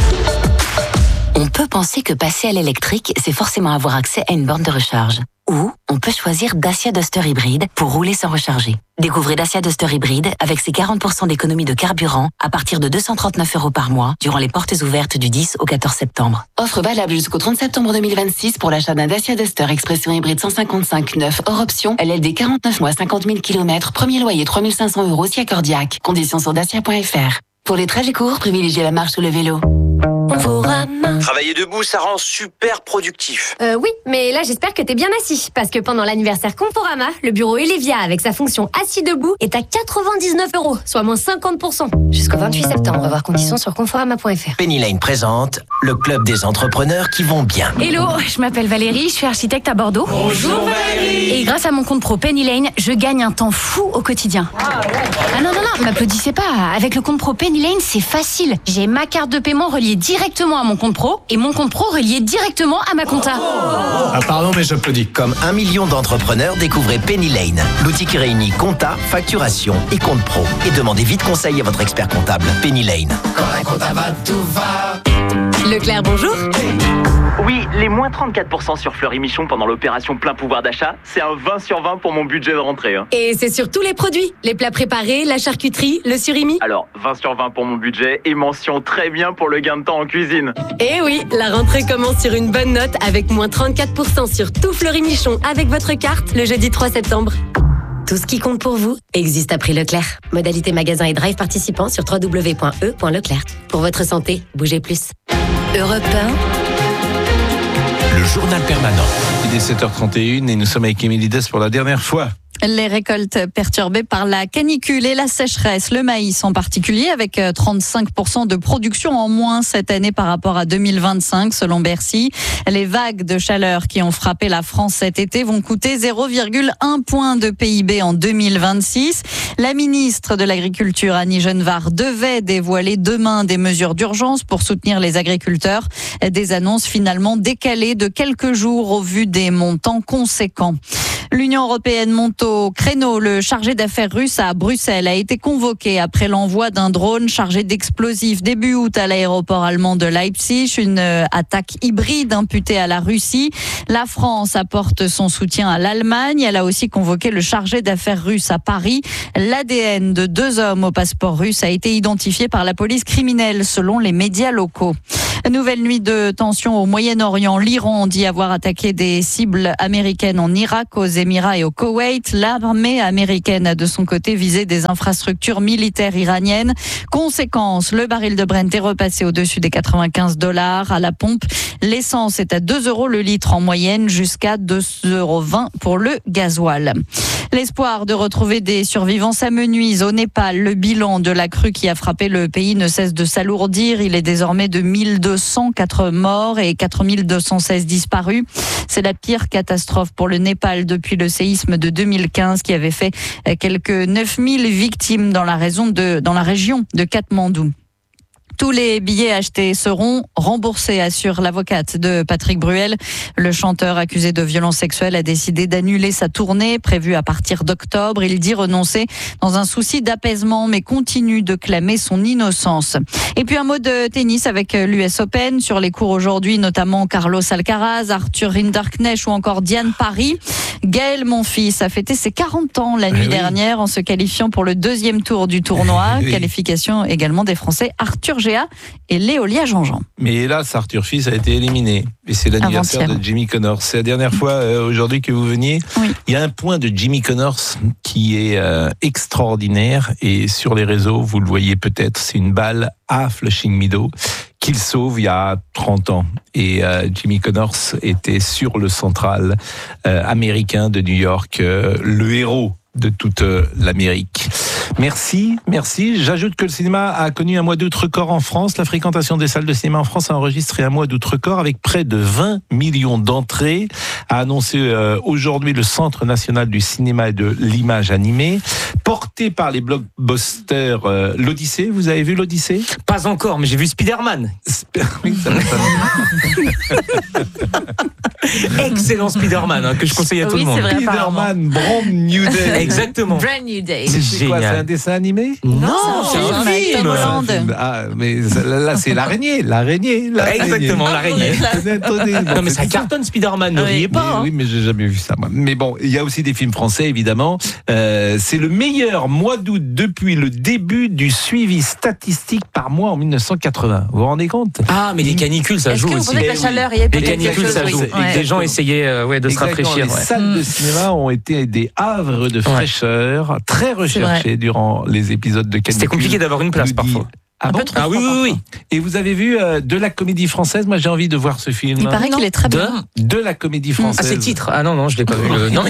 On peut penser que passer à l'électrique, c'est forcément avoir accès à une borne de recharge. Ou on peut choisir Dacia Duster Hybride pour rouler sans recharger. Découvrez Dacia Duster Hybride avec ses quarante pour cent d'économie de carburant à partir de deux cent trente-neuf euros par mois durant les portes ouvertes du dix au quatorze septembre. Offre valable jusqu'au trente septembre deux mille vingt-six pour l'achat d'un Dacia Duster Expression Hybride cent cinquante-cinq neuf hors option, L L D quarante-neuf mois cinquante mille kilomètres, premier loyer trois mille cinq cents euros si accordiaque. Conditions sur dacia point f r. Pour les trajets courts, privilégiez la marche ou le vélo. Travailler debout, ça rend super productif. Euh, oui, mais là j'espère que t'es bien assis, parce que pendant l'anniversaire Conforama, le bureau Elevia avec sa fonction assis debout est à quatre-vingt-dix-neuf euros, soit moins cinquante pour cent. Jusqu'au vingt-huit septembre, voir conditions sur conforama point f r. Penny Lane présente le club des entrepreneurs qui vont bien. Hello, je m'appelle Valérie, je suis architecte à Bordeaux. Bonjour Valérie. Et grâce à mon compte pro Penny Lane, je gagne un temps fou au quotidien. Ah, ouais. ah non, non, non, m'applaudissez pas. Avec le compte pro Penny Lane, c'est facile. J'ai ma carte de paiement reliée directement à mon compte pro et mon compte pro relié directement à ma compta. Ah pardon, mais j'applaudis. Comme un million d'entrepreneurs, découvrez Penny Lane, l'outil qui réunit compta, facturation et compte pro. Et demandez vite conseil à votre expert comptable. Penny Lane. Quand un compta va, tout va. Leclerc, bonjour. Oui, les moins trente-quatre pour cent sur Fleury Michon pendant l'opération plein pouvoir d'achat, c'est un vingt sur vingt pour mon budget de rentrée. Hein. Et c'est sur tous les produits, les plats préparés, la charcuterie, le surimi. Alors, vingt sur vingt pour mon budget et mention très bien pour le gain de temps en cuisine. Et oui, la rentrée commence sur une bonne note avec moins trente-quatre pour cent sur tout Fleury Michon avec votre carte le jeudi trois septembre. Tout ce qui compte pour vous existe à prix Leclerc. Modalité magasin et drive participants sur w w w point e point leclerc. Pour votre santé, bougez plus. Europe un. Le journal permanent. Il est sept heures trente et une et nous sommes avec Émilie Dess pour la dernière fois. Les récoltes perturbées par la canicule et la sécheresse, le maïs en particulier, avec trente-cinq pour cent de production en moins cette année par rapport à deux mille vingt-cinq selon Bercy. Les vagues de chaleur qui ont frappé la France cet été vont coûter zéro virgule un point de P I B en deux mille vingt-six. La ministre de l'Agriculture, Annie Genevard, devait dévoiler demain des mesures d'urgence pour soutenir les agriculteurs. Des annonces finalement décalées de quelques jours au vu des montants conséquents. L'Union européenne monte au créneau. Le chargé d'affaires russe à Bruxelles a été convoqué après l'envoi d'un drone chargé d'explosifs début août à l'aéroport allemand de Leipzig. Une attaque hybride imputée à la Russie. La France apporte son soutien à l'Allemagne. Elle a aussi convoqué le chargé d'affaires russe à Paris. L'A D N de deux hommes au passeport russe a été identifié par la police criminelle selon les médias locaux. Nouvelle nuit de tension au Moyen-Orient. L'Iran dit avoir attaqué des cibles américaines en Irak, aux Émirats et au Koweït. L'armée américaine a de son côté visé des infrastructures militaires iraniennes. Conséquence, le baril de Brent est repassé au-dessus des quatre-vingt-quinze dollars à la pompe. L'essence est à deux euros le litre en moyenne, jusqu'à deux euros vingt pour le gasoil. L'espoir de retrouver des survivants s'amenuise au Népal. Le bilan de la crue qui a frappé le pays ne cesse de s'alourdir. Il est désormais de mille deux cent quatre morts et quatre mille deux cent seize disparus. C'est la pire catastrophe pour le Népal depuis le séisme de deux mille quinze qui avait fait quelques neuf mille victimes dans la région de, dans la région de Katmandou. Tous les billets achetés seront remboursés, assure l'avocate de Patrick Bruel. Le chanteur accusé de violences sexuelles a décidé d'annuler sa tournée prévue à partir d'octobre. Il dit renoncer dans un souci d'apaisement, mais continue de clamer son innocence. Et puis un mot de tennis avec l'U S Open. Sur les cours aujourd'hui, notamment Carlos Alcaraz, Arthur Rinderknecht ou encore Diane Paris. Gaël Monfils a fêté ses quarante ans la nuit oui. dernière en se qualifiant pour le deuxième tour du tournoi. Oui. Qualification également des Français Arthur Géa et Léolia Jean-Jean. Mais hélas, Arthur Fils a été éliminé. Et c'est l'anniversaire Avant-hier. de Jimmy Connors. C'est la dernière fois euh, aujourd'hui que vous veniez. Oui. Il y a un point de Jimmy Connors qui est euh, extraordinaire. Et sur les réseaux, vous le voyez peut-être, c'est une balle à Flushing Meadows qu'il sauve il y a trente ans. Et euh, Jimmy Connors était sur le central euh, américain de New York, euh, le héros de toute euh, l'Amérique. Merci, merci. J'ajoute que le cinéma a connu un mois d'août record en France. La fréquentation des salles de cinéma en France a enregistré un mois d'août record avec près de vingt millions d'entrées, a annoncé euh, aujourd'hui le Centre national du cinéma et de l'image animée, porté par les blockbusters euh, l'Odyssée. Vous avez vu l'Odyssée ? Pas encore, mais j'ai vu Spider-Man. Oui, ça va, ça va. Excellent Spider-Man, hein, que je conseille à tout oui, le monde. Vrai, Spider-Man, Brand New Day. Exactement. Brand New Day. C'est, c'est quoi, génial. C'est un dessin animé ? Non, non c'est un, un film. Tom Holland. Ah, mais là, c'est l'araignée, l'araignée. l'araignée. Exactement, l'araignée. Bon, non, mais ça cartonne Spider-Man, ne riez pas. Mais, hein. Oui, mais j'ai jamais vu ça, moi. Mais bon, il y a aussi des films français, évidemment. Euh, c'est le meilleur mois d'août depuis le début du suivi statistique par mois en dix-neuf cent quatre-vingts. Vous vous rendez compte ? Ah, mais les canicules, ça Est-ce joue que vous aussi. pensez que la chaleur, il y a Les canicules, ça joue. Ouais. Les gens essayaient euh, ouais, de Exactement, se rafraîchir. Les ouais. salles de cinéma ont été des havres de fraîcheur, très recherchés durant les épisodes de canicule. C'était compliqué d'avoir une place parfois. Ah, bon ah oui, oui, oui. Et vous avez vu euh, de la comédie française ? Moi, j'ai envie de voir ce film. Il paraît qu'il est très bien. De, de la comédie française. Ah, c'est titre. Ah non, non, je l'ai pas vu. Le... Non, mais...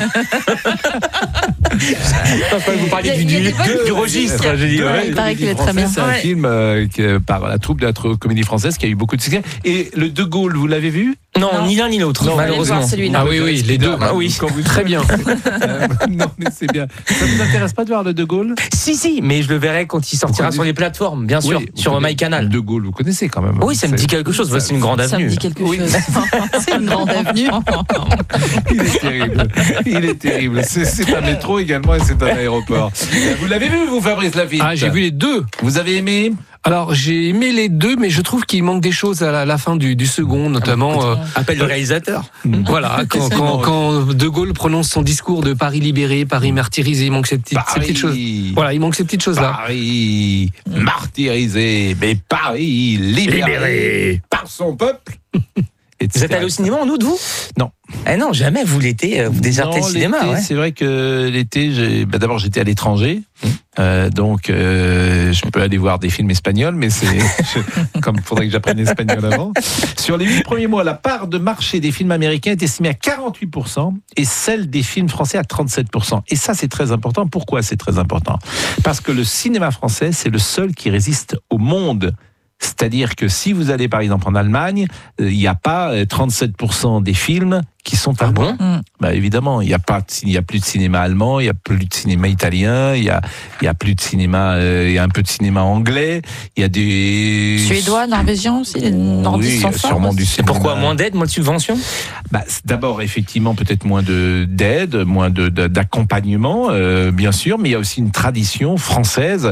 vous parliez du, du, du, du registre. Enfin, dit, ouais, ouais, il paraît qu'il est très bien. C'est un ouais. film euh, que, par la troupe de la comédie française qui a eu beaucoup de succès. Et le De Gaulle, vous l'avez vu ? Non, non, ni l'un ni l'autre, non, malheureusement. Ah oui, oui, les deux. Ah oui, quand vous très bien. euh, non, mais c'est bien. Ça vous intéresse pas de voir le De Gaulle ? Si, si, mais je le verrai quand il sortira sur les plateformes, bien sûr, oui, sur MyCanal. De Gaulle, vous connaissez quand même. Oui, ça me dit quelque chose. Ça, c'est une grande ça avenue. Ça me dit quelque oui. chose. C'est une grande avenue. Il est terrible. Il est terrible. C'est, c'est un métro également et c'est un aéroport. Vous l'avez vu, vous, Fabrice Lafitte ? Ah, j'ai vu les deux. Vous avez aimé ? Alors, j'ai aimé les deux, mais je trouve qu'il manque des choses à la, la fin du, du second, notamment... Ah, euh, appel le réalisateur. Voilà, quand, quand, quand De Gaulle prononce son discours de Paris libéré, Paris martyrisé, il manque ces petites, ces petites choses. Voilà, il manque ces petites choses-là. Paris martyrisé, mais Paris libéré, libéré par son peuple. et Vous êtes allé au cinéma en août, vous? Non. Eh non, jamais. Vous l'été, vous désertez non, le cinéma. l'été, Ouais. C'est vrai que l'été, j'ai... Bah, d'abord j'étais à l'étranger, euh, donc euh, je peux aller voir des films espagnols, mais c'est je... comme il faudrait que j'apprenne l'espagnol avant. Sur les huit premiers mois, la part de marché des films américains est estimée à quarante-huit pour cent et celle des films français à trente-sept pour cent. Et ça, c'est très important. Pourquoi c'est très important? Parce que le cinéma français, c'est le seul qui résiste au monde. C'est-à-dire que si vous allez par exemple en Allemagne, il n'y a pas trente-sept pour cent des films qui sont allemands. Ah bon bah évidemment, il n'y a pas, il y a plus de cinéma allemand, il y a plus de cinéma italien, il y a, il y a plus de cinéma, euh, il y a un peu de cinéma anglais, il y a des Suédois, norvégiens aussi, les nordistes oui, sont forts. sûrement du Et cinéma. pourquoi moins d'aide, moins de subventions? Bah, d'abord, effectivement, peut-être moins de d'aide, moins de, de d'accompagnement, euh, bien sûr, mais il y a aussi une tradition française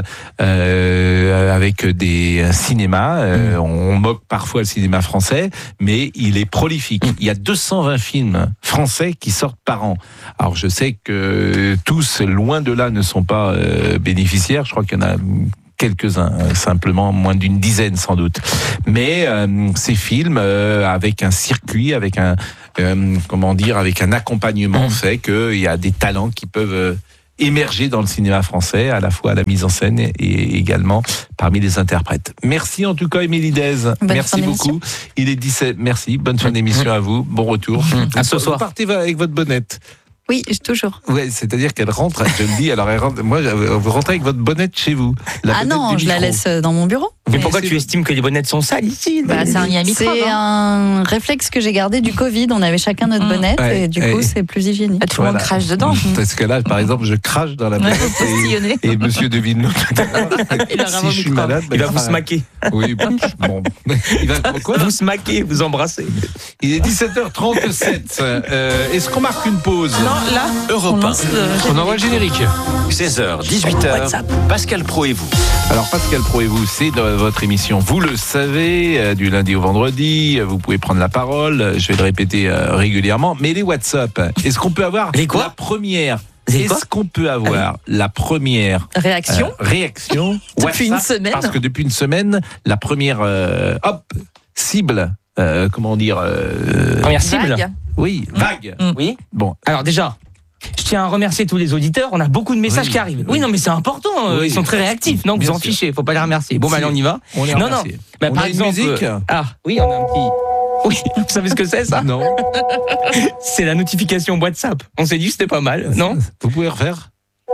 euh, avec des cinémas. Euh, on moque parfois le cinéma français, mais il est prolifique. Il y a deux cent vingt films français qui sortent par an. Alors, je sais que tous, loin de là, ne sont pas euh, bénéficiaires. Je crois qu'il y en a quelques-uns, simplement moins d'une dizaine sans doute. Mais euh, ces films, euh, avec un circuit, avec un euh, comment dire, avec un accompagnement, fait qu'il y a des talents qui peuvent euh, émerger dans le cinéma français, à la fois à la mise en scène et également parmi les interprètes. Merci en tout cas, Émilie Dez. Bonne Merci beaucoup. Il est dix-sept. Merci. Bonne fin d'émission à vous. Bon retour. À ce vous soir. Partez avec votre bonnette. Oui, toujours. Ouais, c'est-à-dire qu'elle rentre, je le dis, alors elle rentre, moi, vous rentrez avec votre bonnette chez vous. La Ah non, bonnette du je la micro. laisse dans mon bureau. Mais Mais pourquoi c'est- tu estimes que les bonnettes sont sales ici? Bah, c'est un lien microbe. C'est hein. un réflexe que j'ai gardé du Covid. On avait chacun notre Mmh. bonnette Ouais, et du ouais. coup, c'est plus hygiénique. Ah, tout le monde Voilà. crache dedans. Parce que là, par exemple, je crache dans la Ouais, bonnette postillonner. et, et monsieur devine Il aura si un je suis microbe. malade, bah, Il va vous fera- smaquer. Oui, bon. Il va quoi? Vous smaquer, vous embrasser. Il est dix-sept heures trente-sept. Euh, est-ce qu'on marque une pause? Non, là, Europe on un. lance le- On envoie le générique. seize heures, dix-huit heures, Pascal Pro et vous. Alors Pascal Pro et vous, c'est dans votre émission, vous le savez, euh, du lundi au vendredi, euh, vous pouvez prendre la parole, euh, je vais le répéter euh, régulièrement, mais les WhatsApp, est-ce qu'on peut avoir Les quoi la première Les quoi Est-ce qu'on peut avoir la première Réaction euh, réaction Depuis une WhatsApp, semaine. Parce que depuis une semaine, la première euh, hop, cible, euh, comment dire euh, Première cible. Vague. Oui, vague. Oui. Bon, Alors déjà, je tiens à remercier tous les auditeurs. On a beaucoup de messages Oui, qui arrivent. Oui, oui. non, mais c'est important. euh, Oui. Ils sont très réactifs. Non, vous Bien en sûr. fichez. Faut pas les remercier. Bon, bah, Si. allez, on y va. on les Non, remercie. non. Bah, on par a une exemple. musique euh, Ah, oui, on a un petit. Oui, vous savez ce que c'est ça? Non. C'est la notification WhatsApp. On s'est dit que c'était pas mal, non? Vous pouvez refaire?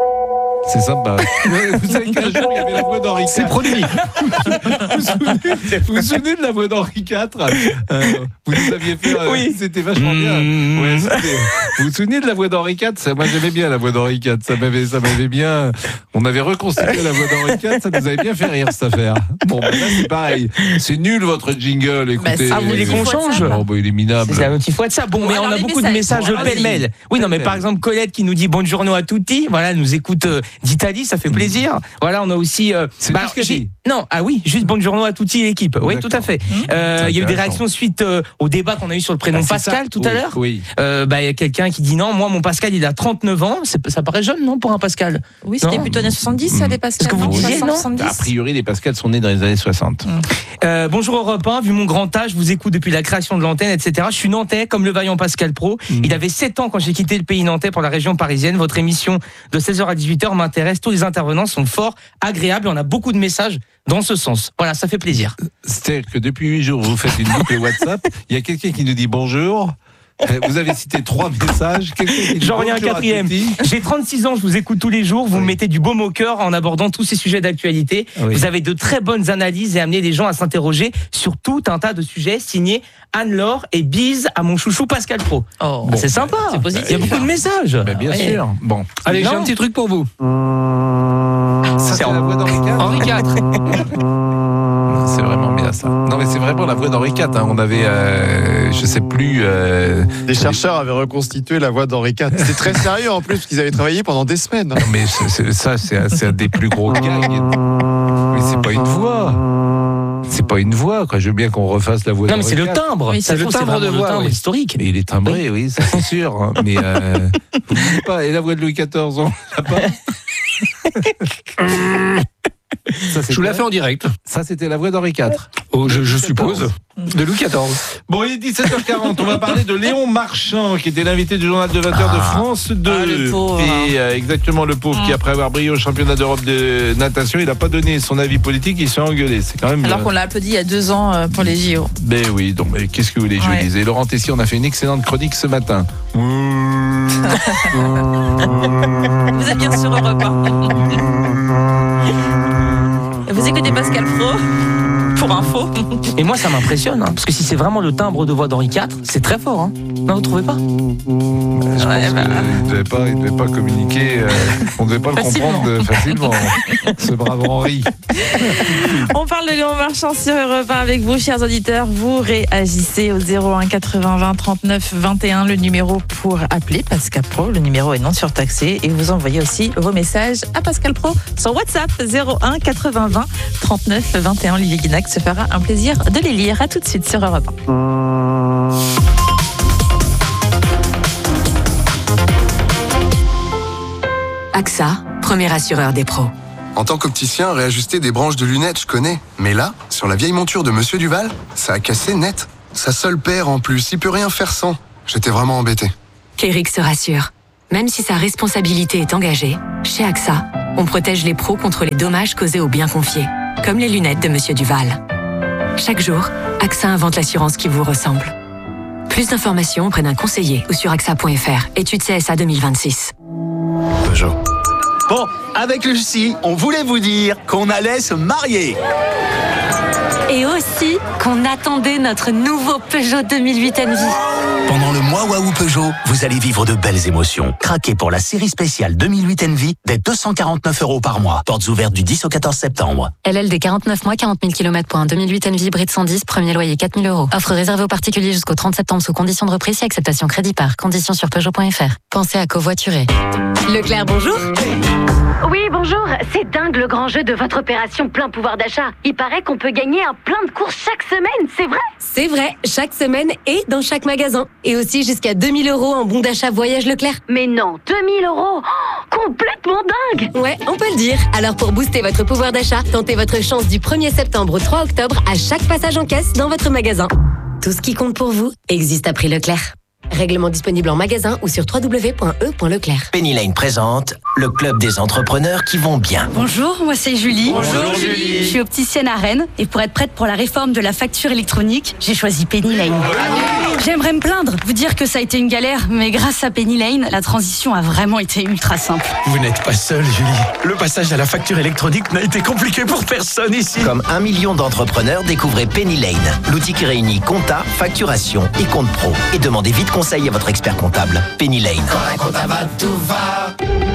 C'est sympa. Vous savez qu'un jour, il y avait la voix d'Henri quatre. C'est produit. Vous vous souvenez, vous vous souvenez de la voix d'Henri quatre? euh, Vous nous aviez fait. euh, Oui. C'était vachement bien. Mmh. Ouais, c'était- vous vous souvenez de la voix d'Henri quatre? Ça, moi, j'aimais bien la voix d'Henri quatre. Ça m'avait, ça m'avait bien. On avait reconstitué la voix d'Henri quatre. Ça nous avait bien fait rire cette affaire. Bon, ben là, c'est pareil. C'est nul votre jingle. Écoutez. Ah, vous voulez qu'on change? Oh, bah, il est minable. C'est la notif WhatsApp. Bon, mais alors on a les beaucoup de messages. messages Bon, pêle-mêle. Oui, non, mais par exemple, Colette qui nous dit buongiorno à tutti. Voilà, elle nous écoute euh, d'Italie, ça fait plaisir. Voilà, on a aussi. euh, C'est tout ce qu'elle j'ai- dit. Non, ah oui, juste buongiorno à tutti l'équipe. Oui, tout à fait. Euh, Il y a eu des intéressant. réactions suite euh, au débat qu'on a eu sur le prénom Ah, c'est Pascal ça tout Oui, à l'heure. Oui. Euh, bah, il y a quelqu'un qui dit non, moi, mon Pascal, il a trente-neuf ans. C'est- Ça paraît jeune, non, pour un Pascal? Oui, c'était Non. plutôt années soixante-dix, ça, des Pascal. Ce que vous non disiez, non soixante-dix. A priori, les Pascal sont nés dans les années soixante. Euh, bonjour Europe un, vu mon grand âge, je vous écoute depuis la création de l'antenne, et cetera. Je suis nantais, comme le vaillant Pascal Pro. Mm. Il avait sept ans quand j'ai quitté le pays nantais pour la région parisienne. Votre émission de seize heures à dix-huit heures m'intéresse. Tous les intervenants sont forts, agréables. On a beaucoup de messages dans ce sens. Voilà, ça fait plaisir. C'est-à-dire que depuis huit jours, vous faites une boucle WhatsApp. Il y a quelqu'un qui nous dit bonjour. Euh, Vous avez cité trois messages. Quelqu'un qui dit J'en reviens à un bonjour quatrième. tutti. J'ai trente-six ans, je vous écoute tous les jours. Vous me mettez du baume au cœur en abordant tous ces sujets d'actualité. Oui. Vous avez de très bonnes analyses et amenez les gens à s'interroger sur tout un tas de sujets. Signé Anne-Laure et bise à mon chouchou Pascal Pro. Oh. Ah, c'est sympa. C'est positif. Il y a beaucoup de messages. Ben, bien Ouais. sûr. Bon. Allez, j'ai Non. un petit truc pour vous. Ça, c'est la voix d'Henri quatre. Henri quatre. C'est vraiment bien ça. Non, mais c'est vraiment la voix d'Henri quatre. hein. On avait, euh, je sais plus. euh, Des chercheurs avaient reconstitué la voix d'Henri quatre. C'était très sérieux en plus, parce qu'ils avaient travaillé pendant des semaines. Non, mais c'est- c'est- ça, c'est un, c'est un des plus gros gags. Mais c'est pas une voix. C'est pas une voix, quoi. Je veux bien qu'on refasse la voix Non, mais d'Henri c'est le quatre. timbre. Oui, c'est ça le trouve, c'est timbre de vraiment le voix timbre oui. historique. Mais il est timbré, oui, ça c'est sûr. hein. Mais euh, vous dites pas, et la voix de Louis quatorze, on l'a pas. Ça, c'est Je vous la quoi fais en direct. Ça, c'était la voix d'Henri quatre. Oh, je, je suppose. De Louis quatorze. Bon, il est dix-sept heures quarante. On va parler de Léon Marchand, qui était l'invité du journal de vingt heures de France deux. Ah, le pauvre. Et euh, exactement, le pauvre mmh. qui, après avoir brillé au championnat d'Europe de natation, il n'a pas donné son avis politique, il s'est engueulé. C'est quand même. Alors euh... qu'on l'a applaudi il y a deux ans pour les J O. Ben oui, donc mais qu'est-ce que vous voulez que je ouais. vous dise. Et Laurent Tessier, on a fait une excellente chronique ce matin. Vous êtes bien sur Europe un. Vous écoutez Pascal Pro pour info. Et moi, ça m'impressionne, hein, parce que si c'est vraiment le timbre de voix d'Henri quatre, c'est très fort. Hein. Non, vous trouvez pas? Je ouais, pense bah... qu'il ne devait pas, il devait pas communiquer. Euh, on ne devait pas facilement. le comprendre de, facilement. Ce brave Henri. On parle de Léon Marchand sur Europe un avec vous, chers auditeurs. Vous réagissez au zéro un quatre-vingts vingt trente-neuf vingt et un, le numéro pour appeler Pascal Pro. Le numéro est non surtaxé. Et vous envoyez aussi vos messages à Pascal Pro sur WhatsApp zéro un quatre-vingts vingt trente-neuf vingt et un. Olivier Guinac se fera un plaisir de les lire. À tout de suite sur Europe un. A X A, premier assureur des pros. En tant qu'opticien, réajuster des branches de lunettes, je connais. Mais là, sur la vieille monture de Monsieur Duval, ça a cassé net. Sa seule paire en plus, il peut rien faire sans. J'étais vraiment embêté. Qu'Eric se rassure. Même si sa responsabilité est engagée, chez A X A, on protège les pros contre les dommages causés aux biens confiés, comme les lunettes de Monsieur Duval. Chaque jour, A X A invente l'assurance qui vous ressemble. Plus d'informations auprès d'un conseiller ou sur A X A point F R. Étude C S A deux mille vingt-six. Peugeot. Bon, avec Lucie, on voulait vous dire qu'on allait se marier. Et aussi qu'on attendait notre nouveau Peugeot deux mille huit Envy. Pendant le mois Waouh Peugeot, vous allez vivre de belles émotions. Craquez pour la série spéciale deux mille huit Envy dès deux cent quarante-neuf euros par mois. Portes ouvertes du dix au quatorze septembre. L L D quarante-neuf mois, quarante mille kilomètres pour un deux mille huit Envy hybride cent dix, premier loyer quatre mille euros. Offre réservée aux particuliers jusqu'au trente septembre sous conditions de reprise et acceptation crédit par. Conditions sur Peugeot point F R. Pensez à covoiturer. Leclerc, bonjour. Oui, bonjour. C'est dingue le grand jeu de votre opération plein pouvoir d'achat. Il paraît qu'on peut gagner un plein de courses chaque semaine, c'est vrai? C'est vrai, chaque semaine et dans chaque magasin. Et aussi jusqu'à deux mille euros en bon d'achat voyage Leclerc. Mais non, deux mille euros, oh, complètement dingue. Ouais, on peut le dire. Alors pour booster votre pouvoir d'achat, tentez votre chance du premier septembre au trois octobre à chaque passage en caisse dans votre magasin. Tout ce qui compte pour vous existe à prix Leclerc. Règlement disponible en magasin ou sur w w w point e point leclerc. Penny Lane présente le club des entrepreneurs qui vont bien. Bonjour, moi c'est Julie. Bonjour Julie. Je suis opticienne à Rennes et pour être prête pour la réforme de la facture électronique, j'ai choisi Penny Lane. J'aimerais me plaindre, vous dire que ça a été une galère, mais grâce à Penny Lane, la transition a vraiment été ultra simple. Vous n'êtes pas seule, Julie. Le passage à la facture électronique n'a été compliqué pour personne ici. Comme un million d'entrepreneurs, découvrez Penny Lane, l'outil qui réunit compta, facturation et compte pro. Et demandez vite conseil à votre expert comptable. Penny Lane. Quand un comptable va, tout va.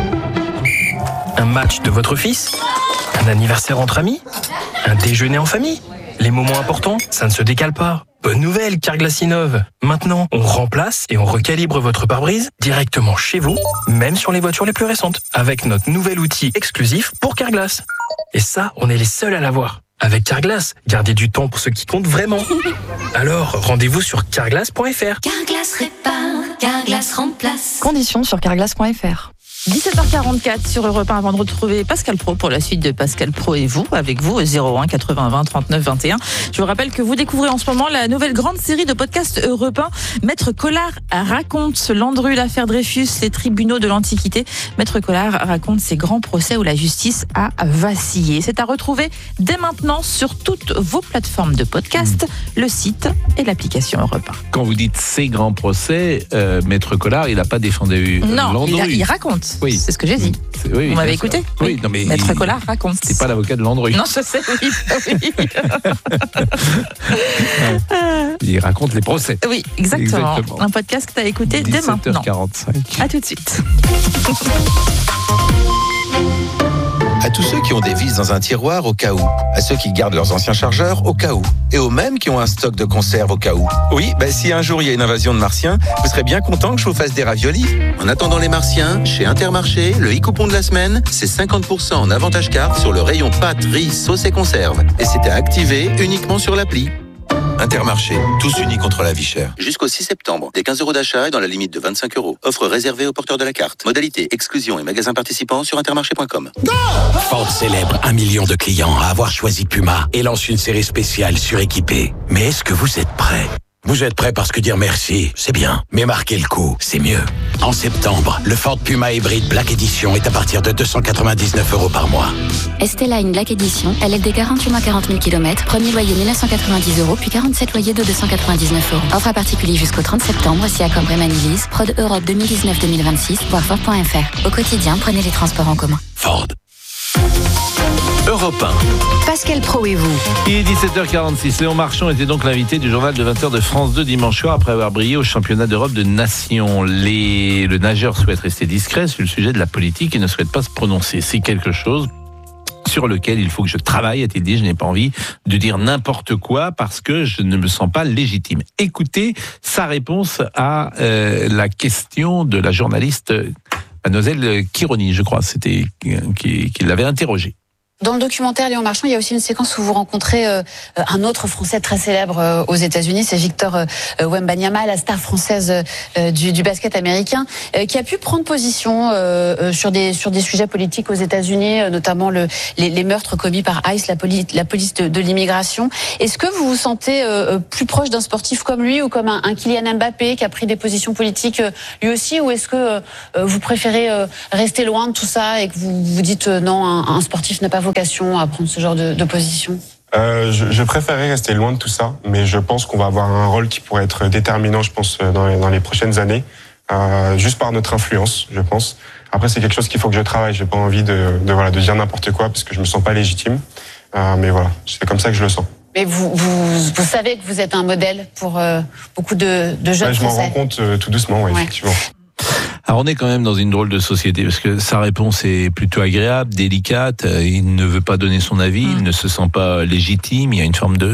Un match de votre fils? Un anniversaire entre amis? Un déjeuner en famille? Les moments importants, ça ne se décale pas. Bonne nouvelle, Carglass innove. Maintenant, on remplace et on recalibre votre pare-brise directement chez vous, même sur les voitures les plus récentes, avec notre nouvel outil exclusif pour Carglass. Et ça, on est les seuls à l'avoir. Avec Carglass, gardez du temps pour ce qui compte vraiment. Alors, rendez-vous sur carglass point F R. Carglass répare, Carglass remplace. Conditions sur carglass point F R. dix-sept heures quarante-quatre sur Europe un avant de retrouver Pascal Pro pour la suite de Pascal Pro et vous, avec vous, au zéro un quatre-vingts vingt trente-neuf vingt et un. Je vous rappelle que vous découvrez en ce moment la nouvelle grande série de podcasts Europe un. Maître Collard raconte Landru, l'affaire Dreyfus, les tribunaux de l'Antiquité. Maître Collard raconte ces grands procès où la justice a vacillé. C'est à retrouver dès maintenant sur toutes vos plateformes de podcast, le site et l'application Europe un. Quand vous dites ces grands procès, euh, Maître Collard, il n'a pas défendu euh, Non, Landru. il, a, il raconte. Oui. C'est ce que j'ai dit. C'est, oui, Vous m'avez sûr. écouté? Oui, non mais Maître il, Collard raconte. C'est pas l'avocat de Landru. Non, je sais, oui. oui. Il raconte les procès. Oui, exactement. exactement. Un podcast que tu as écouté dès maintenant. dix-sept heures quarante-cinq. À tout de suite. À tous ceux qui ont des vis dans un tiroir au cas où. À ceux qui gardent leurs anciens chargeurs au cas où. Et aux mêmes qui ont un stock de conserve au cas où. Oui, bah, si un jour il y a une invasion de martiens, vous serez bien content que je vous fasse des raviolis. En attendant les martiens, chez Intermarché, le e-coupon de la semaine, c'est cinquante pour cent en avantage carte sur le rayon pâtes, riz, sauce et conserve. Et c'était activé uniquement sur l'appli. Intermarché, tous unis contre la vie chère. Jusqu'au six septembre, des quinze euros d'achat et dans la limite de vingt-cinq euros. Offre réservée aux porteurs de la carte. Modalité, exclusion et magasins participants sur intermarché point com. Ford célèbre un million de clients à avoir choisi Puma et lance une série spéciale suréquipée. Mais est-ce que vous êtes prêts ? Vous êtes prêts parce que dire merci, c'est bien. Mais marquer le coup, c'est mieux. En septembre, le Ford Puma Hybrid Black Edition est à partir de deux cent quatre-vingt-dix-neuf euros par mois. Esteline Black Edition, L L D quarante-huit mois quarante mille kilomètres, premier loyer mille neuf cent quatre-vingt-dix euros, puis quarante-sept loyers de deux cent quatre-vingt-dix-neuf euros. Offre à particulier jusqu'au trente septembre, si accord Bremen Lease, Prod Europe deux mille dix-neuf deux mille vingt-six, voir Ford point F R. Au quotidien, prenez les transports en commun. Ford. Europe un. Pascal Pro et vous. Il est dix-sept heures quarante-six. Léon Marchand était donc l'invité du journal de vingt heures de France deux dimanche soir après avoir brillé au championnat d'Europe de nations. Les... Le nageur souhaite rester discret sur le sujet de la politique et ne souhaite pas se prononcer. C'est quelque chose sur lequel il faut que je travaille, a-t-il dit. Je n'ai pas envie de dire n'importe quoi parce que je ne me sens pas légitime. Écoutez sa réponse à euh, la question de la journaliste Mademoiselle Kironi, je crois, c'était qui, qui l'avait interrogée. Dans le documentaire Léon Marchand, il y a aussi une séquence où vous rencontrez euh, un autre Français très célèbre euh, aux États-Unis, c'est Victor euh, Wembanyama, la star française euh, du, du basket américain, euh, qui a pu prendre position euh, sur des sur des sujets politiques aux États-Unis, euh, notamment le, les, les meurtres commis par ICE, la police, la police de, de l'immigration. Est-ce que vous vous sentez euh, plus proche d'un sportif comme lui ou comme un, un Kylian Mbappé qui a pris des positions politiques euh, lui aussi, ou est-ce que euh, vous préférez euh, rester loin de tout ça et que vous vous dites euh, non, un, un sportif n'a pas vocation à prendre ce genre de, de position? Euh, je, je préférerais rester loin de tout ça, mais je pense qu'on va avoir un rôle qui pourrait être déterminant, je pense, dans les, dans les prochaines années, euh, juste par notre influence, je pense. Après, c'est quelque chose qu'il faut que je travaille. J'ai pas envie de, de, voilà, de dire n'importe quoi parce que je me sens pas légitime. Euh, mais voilà, c'est comme ça que je le sens. Mais vous, vous, vous savez que vous êtes un modèle pour euh, beaucoup de, de jeunes ouais, je Français. Je m'en rends compte euh, tout doucement, ouais, ouais. Effectivement. Alors on est quand même dans une drôle de société parce que sa réponse est plutôt agréable, délicate. Il ne veut pas donner son avis, mmh. il ne se sent pas légitime. Il y a une forme de,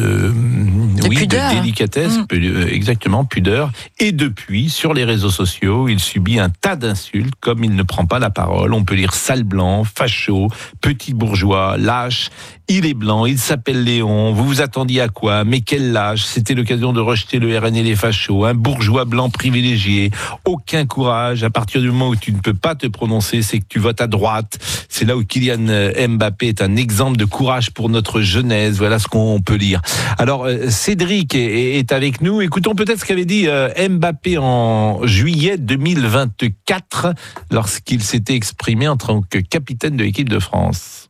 de oui, pudeur. de délicatesse, mmh. exactement, pudeur. Et depuis, sur les réseaux sociaux, il subit un tas d'insultes comme il ne prend pas la parole. On peut lire sale blanc, facho, petit bourgeois, lâche. Il est blanc, il s'appelle Léon. Vous vous attendiez à quoi? Mais quel lâche! C'était l'occasion de rejeter le R N et les fachos. Un bourgeois blanc privilégié. Aucun courage. À partir du moment où tu ne peux pas te prononcer, c'est que tu votes à droite. C'est là où Kylian Mbappé est un exemple de courage pour notre jeunesse. Voilà ce qu'on peut lire. Alors, Cédric est, est avec nous. Écoutons peut-être ce qu'avait dit Mbappé en juillet deux mille vingt-quatre lorsqu'il s'était exprimé en tant que capitaine de l'équipe de France.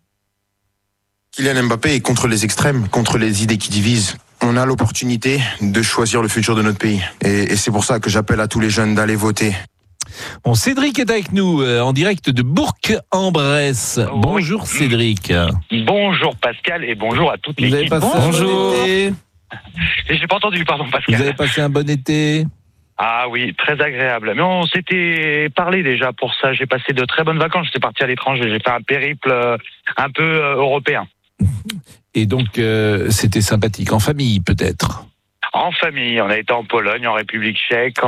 Kylian Mbappé est contre les extrêmes, contre les idées qui divisent. On a l'opportunité de choisir le futur de notre pays. Et, et c'est pour ça que j'appelle à tous les jeunes d'aller voter. Bon, Cédric est avec nous euh, en direct de Bourg-en-Bresse. Oui. Bonjour Cédric. Bonjour Pascal et bonjour à toute l'équipe. Vous avez passé bonjour. un bon été. J'ai pas entendu, pardon Pascal. Vous avez passé un bon été. Ah oui, très agréable. Mais on s'était parlé déjà pour ça. J'ai passé de très bonnes vacances. J'étais parti à l'étranger. J'ai fait un périple euh, un peu euh, européen. Et donc, euh, c'était sympathique. En famille, peut-être? En famille. On a été en Pologne, en République tchèque,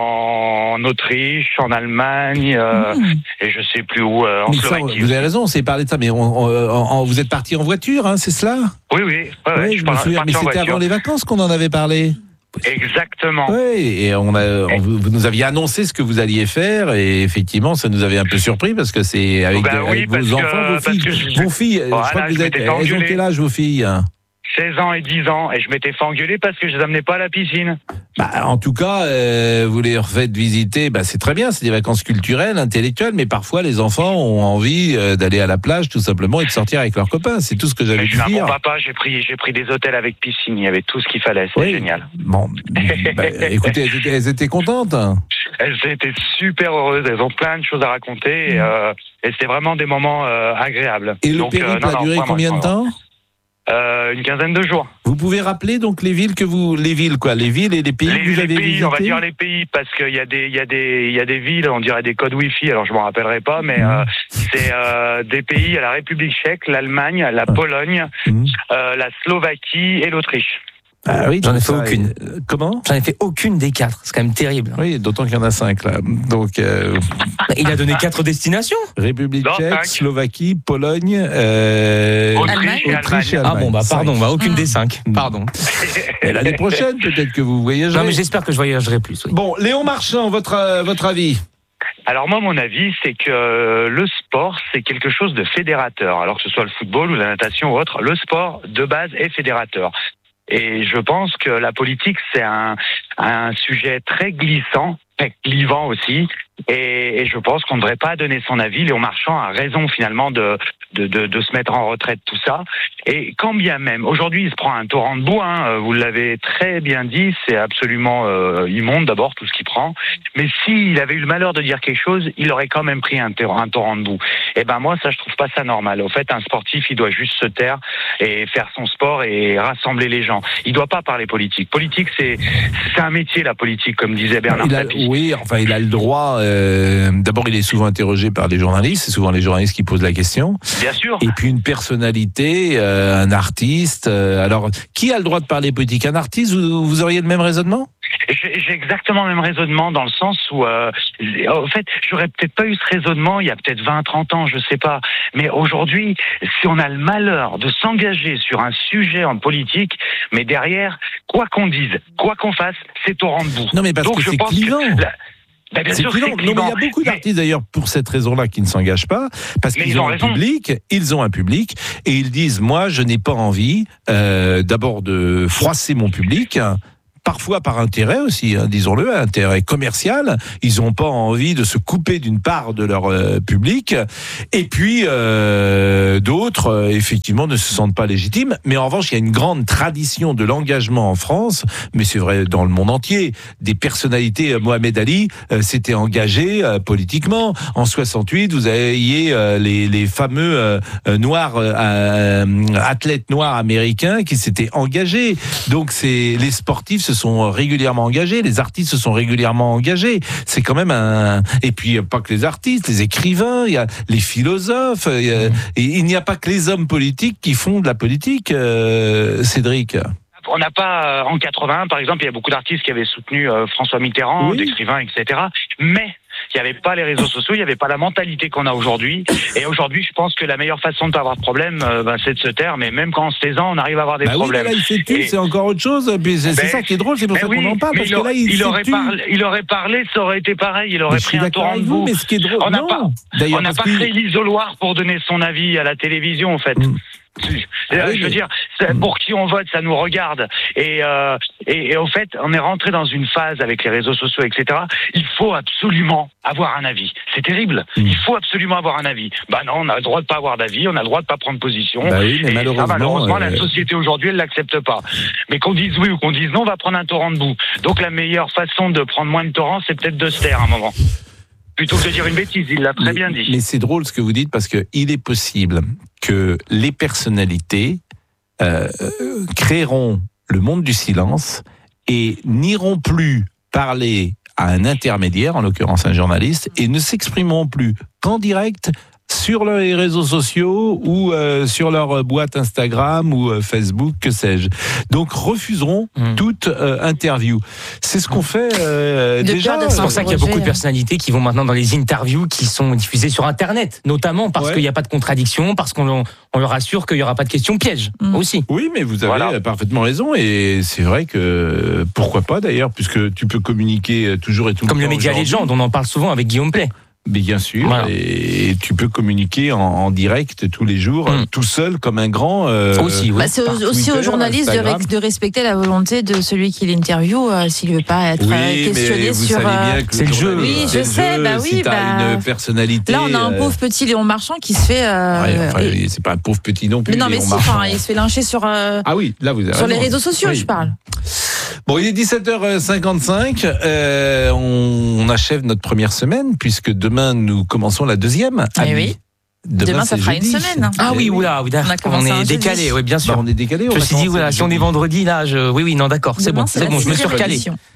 en Autriche, en Allemagne, euh, mmh. et je sais plus où, euh, en mais Slovaquie. Ça, vous avez raison, on s'est parlé de ça, mais on, on, on, vous êtes parti en voiture, hein, c'est cela? Oui, oui. Ouais, ouais, oui je me souviens, mais c'était avant les vacances qu'on en avait parlé. Exactement. Oui, et on a, on, vous nous aviez annoncé ce que vous alliez faire, et effectivement, ça nous avait un peu surpris parce que c'est avec, ben de, oui, avec vos enfants, que, vos filles. Je... Vos filles, voilà, je crois que vous êtes, elles ont quel âge, vos filles? seize ans et dix ans, et je m'étais fait engueuler parce que je les amenais pas à la piscine. Bah, en tout cas, euh, vous les refaites visiter, bah, c'est très bien, c'est des vacances culturelles, intellectuelles, mais parfois les enfants ont envie euh, d'aller à la plage tout simplement et de sortir avec leurs copains. C'est tout ce que j'avais pu dire. Je suis un bon papa, j'ai pris, j'ai pris des hôtels avec piscine, il y avait tout ce qu'il fallait, c'est oui. génial. Bon, bah, écoutez, elles étaient, elles étaient contentes. Elles étaient super heureuses, elles ont plein de choses à raconter, et, euh, et c'était vraiment des moments euh, agréables. Et le Donc, périple euh, non, a duré non, combien de temps? Euh, une quinzaine de jours. Vous pouvez rappeler donc les villes que vous, les villes quoi, les villes et les pays les, que vous les avez pays, visités. On va dire les pays parce qu'il y a des, il y a des, il y a des villes, on dirait des codes Wi-Fi. Alors je m'en rappellerai pas, mais mmh. euh, c'est euh, des pays, la République tchèque, l'Allemagne, la Pologne, mmh. euh, la Slovaquie et l'Autriche. Ah oui, j'en ai fait ça, aucune. Euh, comment? J'en ai fait aucune des quatre. C'est quand même terrible. Oui, d'autant qu'il y en a cinq là. Donc, euh... il a donné quatre destinations. République non, tchèque, cinq. Slovaquie, Pologne, euh... Autriche, et Autriche et Allemagne. Ah bon, bah pardon, bah, aucune mmh. des cinq. Pardon. Et l'année prochaine, peut-être que vous voyagerez. Non, mais j'espère que je voyagerai plus. Oui. Bon, Léon Marchand, votre euh, votre avis? Alors moi, mon avis, c'est que le sport, c'est quelque chose de fédérateur. Alors que ce soit le football ou la natation ou autre, le sport, de base, est fédérateur. Et je pense que la politique, c'est un, un sujet très glissant, très clivant aussi. Et, et je pense qu'on ne devrait pas donner son avis. Léon Marchand a raison finalement de, de, de, de se mettre en retraite, tout ça. Et quand bien même, aujourd'hui il se prend un torrent de boue, hein, vous l'avez très bien dit, c'est absolument euh, immonde d'abord tout ce qu'il prend. Mais s'il avait eu le malheur de dire quelque chose, il aurait quand même pris un, un torrent de boue. Et ben moi ça je trouve pas ça normal. Au fait un sportif il doit juste se taire et faire son sport et rassembler les gens. Il doit pas parler politique. Politique c'est c'est un métier la politique comme disait Bernard il a, Tapie. Oui, enfin il a le droit. Euh, d'abord, il est souvent interrogé par les journalistes. C'est souvent les journalistes qui posent la question. Bien sûr. Et puis une personnalité, euh, un artiste. Euh, alors, qui a le droit de parler politique? Un artiste? Vous, vous auriez le même raisonnement? J'ai, j'ai exactement le même raisonnement dans le sens où, euh, en fait, j'aurais peut-être pas eu ce raisonnement il y a peut-être vingt, trente ans, je sais pas. Mais aujourd'hui, si on a le malheur de s'engager sur un sujet en politique, mais derrière, quoi qu'on dise, quoi qu'on fasse, c'est au rang de bout. Non, mais parce Donc, que je c'est pense clivant. que la... Ben bien c'est sûr, clivant. c'est clivant. Non, mais il y a beaucoup d'artistes d'ailleurs pour cette raison-là qui ne s'engagent pas, parce mais qu'ils ils ont, ont un raison. public, ils ont un public, et ils disent moi je n'ai pas envie euh, d'abord de froisser mon public. Parfois par intérêt aussi, hein, disons-le, intérêt commercial. Ils n'ont pas envie de se couper d'une part de leur euh, public. Et puis euh, d'autres, euh, effectivement, ne se sentent pas légitimes. Mais en revanche, il y a une grande tradition de l'engagement en France, mais c'est vrai dans le monde entier. Des personnalités, euh, Mohamed Ali euh, s'était engagé euh, politiquement. En soixante-huit, vous aviez euh, les, les fameux euh, euh, noirs, euh, athlètes noirs américains qui s'étaient engagés. Donc c'est les sportifs se sont régulièrement engagés, les artistes se sont régulièrement engagés. C'est quand même un... Et puis, pas que les artistes, les écrivains, il y a les philosophes, il y a... Et il n'y a pas que les hommes politiques qui font de la politique, euh, Cédric. On n'a pas, euh, en quatre-vingt-un, par exemple, il y a beaucoup d'artistes qui avaient soutenu euh, François Mitterrand, oui. d'écrivains, et cetera. Mais il n'y avait pas les réseaux sociaux, il n'y avait pas la mentalité qu'on a aujourd'hui. Et aujourd'hui, je pense que la meilleure façon de ne pas avoir de problème, euh, ben, c'est de se taire. Mais même quand on se taisant, on arrive à avoir des bah problèmes. Oui, mais là, il s'est tué, et... c'est encore autre chose. Puis c'est, ben, c'est ça qui est drôle, c'est pour ça oui, qu'on en parle. Parce il, que là, il, il, s'est aurait tué. parlé, il aurait parlé, ça aurait été pareil. Il aurait mais pris un torrent de vous, boue. Mais ce qui est drôle, on n'a non. pas, D'ailleurs, on n'a pas qu'il... créé l'isoloir pour donner son avis à la télévision, en fait. Mm. Ah oui, je veux dire, pour qui on vote, ça nous regarde. Et, euh, et, et au fait, on est rentré dans une phase avec les réseaux sociaux, et cetera. Il faut absolument avoir un avis. C'est terrible. Mmh. Il faut absolument avoir un avis. Bah non, on a le droit de pas avoir d'avis, on a le droit de pas prendre position. Bah oui, mais et malheureusement, ça, malheureusement, euh... la société aujourd'hui, elle l'accepte pas. Mais qu'on dise oui ou qu'on dise non, on va prendre un torrent de boue. Donc la meilleure façon de prendre moins de torrents, c'est peut-être de se taire à un moment. Plutôt que de dire une bêtise, il l'a très mais, bien dit. Mais c'est drôle ce que vous dites parce que il est possible que les personnalités euh, créeront le monde du silence et n'iront plus parler à un intermédiaire, en l'occurrence un journaliste, et ne s'exprimeront plus qu'en direct sur les réseaux sociaux ou euh, sur leur boîte Instagram ou euh, Facebook, que sais-je. Donc refuseront mmh. toute euh, interview. C'est ce qu'on fait euh, déjà. C'est pour ça qu'il y a beaucoup de personnalités qui vont maintenant dans les interviews qui sont diffusées sur Internet, notamment parce ouais. qu'il n'y a pas de contradiction, parce qu'on on leur assure qu'il n'y aura pas de questions pièges mmh. aussi. Oui, mais vous avez voilà. parfaitement raison et c'est vrai que pourquoi pas d'ailleurs, puisque tu peux communiquer toujours et tout Comme le temps. Comme le média Légende, on en parle souvent avec Guillaume Play. Mais bien sûr, voilà. et tu peux communiquer en, en direct tous les jours, mmh. tout seul comme un grand. Euh, aussi, oui. bah, c'est aussi Twitter, aux journalistes de, de respecter la volonté de celui qui l'interviewe, euh, s'il ne veut pas être oui, euh, questionné mais vous sur. Savez bien que c'est le jeu. Oui, je c'est sais. Jeu, bah oui, si t'as bah, une personnalité. Là, on a un euh... pauvre petit Léon Marchand qui se fait. Euh, ouais, enfin, et... c'est pas un pauvre petit non plus. Mais non, mais Léon si, enfin, il se fait lyncher sur. Euh, ah oui, là vous avez sur raison. les réseaux sociaux, oui. je parle. Bon, il est dix-sept heures cinquante-cinq. Euh, on, on achève notre première semaine puisque demain nous commençons la deuxième. Eh oui. Demain, Demain ça fera jeudi. une semaine. Ah oui, oula, oui, on, on est décalé, oui, bien sûr. Bah, on est décalé. Je me suis dit, voilà, si on est vendredi, là, je... oui, oui, non, d'accord, c'est bon, c'est bon, je me suis recalé.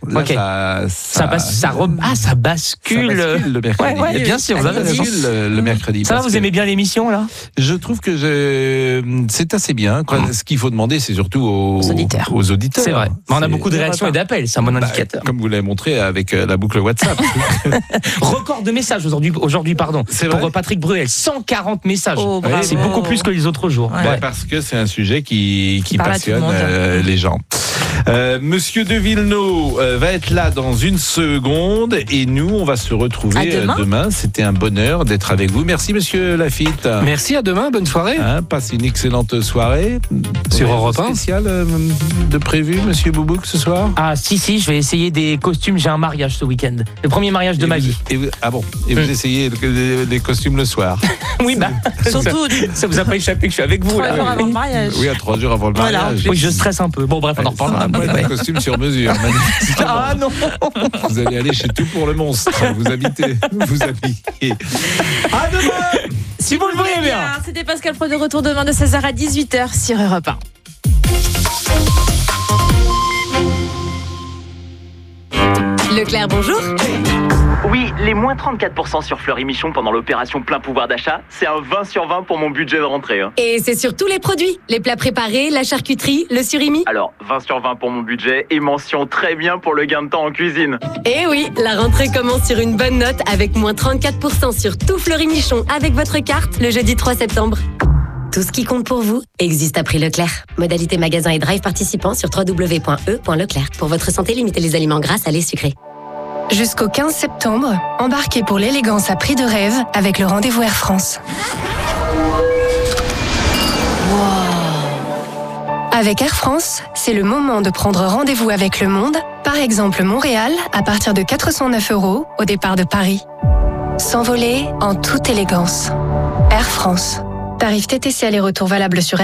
Là, Ok. ça, Ça, passe, ça re- ah, ça bascule. Ça bascule le mercredi. Ouais, ouais, bien sûr, vous avez Ça raison. bascule le, le mercredi. Ça va, parce vous que aimez bien l'émission, là? Je trouve que je... c'est assez bien. Quoi. Ce qu'il faut demander, c'est surtout aux, Aux auditeurs. aux auditeurs. C'est vrai. On a C'est- beaucoup de réactions et d'appels, c'est un bon Bah, indicateur. comme vous l'avez montré avec euh, la boucle WhatsApp. Record de messages aujourd'hui, aujourd'hui pardon. C'est Pour vrai euh, Patrick Bruel, cent quarante messages. Oh, bravo. C'est beaucoup plus que les autres jours. Ouais, parce que c'est un sujet qui, qui parle à tout le passionne monde. euh, les gens. Euh, Monsieur De Villeneuve euh, va être là dans une seconde et nous, on va se retrouver À demain. euh, demain. C'était un bonheur d'être avec vous. Merci, Monsieur Lafitte. Merci, à demain, bonne soirée. Hein, passe une excellente soirée. Sur Vous avez Europe un. spécial euh, de prévu, Monsieur Boubouk, ce soir. Ah si si, je vais essayer des costumes. J'ai un mariage ce week-end, le premier mariage de Et ma vous- vie. et vous- ah bon. Et vous Hmm. essayez le- les, les costumes le soir. Oui bah Surtout ça, ça vous a pas échappé que je suis avec vous trois là. jours avant le mariage. Oui, à trois jours avant le Voilà. mariage. Oui, je stresse un peu. Bon bref, on en reparlera. Un costume sur mesure. manifestement. Ah non. Vous allez aller chez Tout pour le monstre. Vous habitez, vous habillez. À demain. Si vous le voulez bien. C'était Pascal Pro de retour demain de seize heures à dix-huit heures sur Europe un. Leclerc, bonjour. Oui, les moins trente-quatre pour cent sur Fleury Michon pendant l'opération plein pouvoir d'achat, c'est un vingt sur vingt pour mon budget de rentrée. hein. Et c'est sur tous les produits. Les plats préparés, la charcuterie, le surimi. Alors, vingt sur vingt pour mon budget et mention très bien pour le gain de temps en cuisine. Et oui, la rentrée commence sur une bonne note avec moins trente-quatre pour cent sur tout Fleury Michon avec votre carte le jeudi trois septembre. Tout ce qui compte pour vous existe à prix Leclerc. Modalité magasin et drive participants sur w w w point e point leclerc. Pour votre santé, limitez les aliments gras, salés, sucrés. Jusqu'au quinze septembre, embarquez pour l'élégance à prix de rêve avec le rendez-vous Air France. Avec Air France, c'est le moment de prendre rendez-vous avec le monde, par exemple Montréal, à partir de quatre cent neuf euros au départ de Paris. S'envoler en toute élégance. Air France. Tarif T T C aller-retour valable sur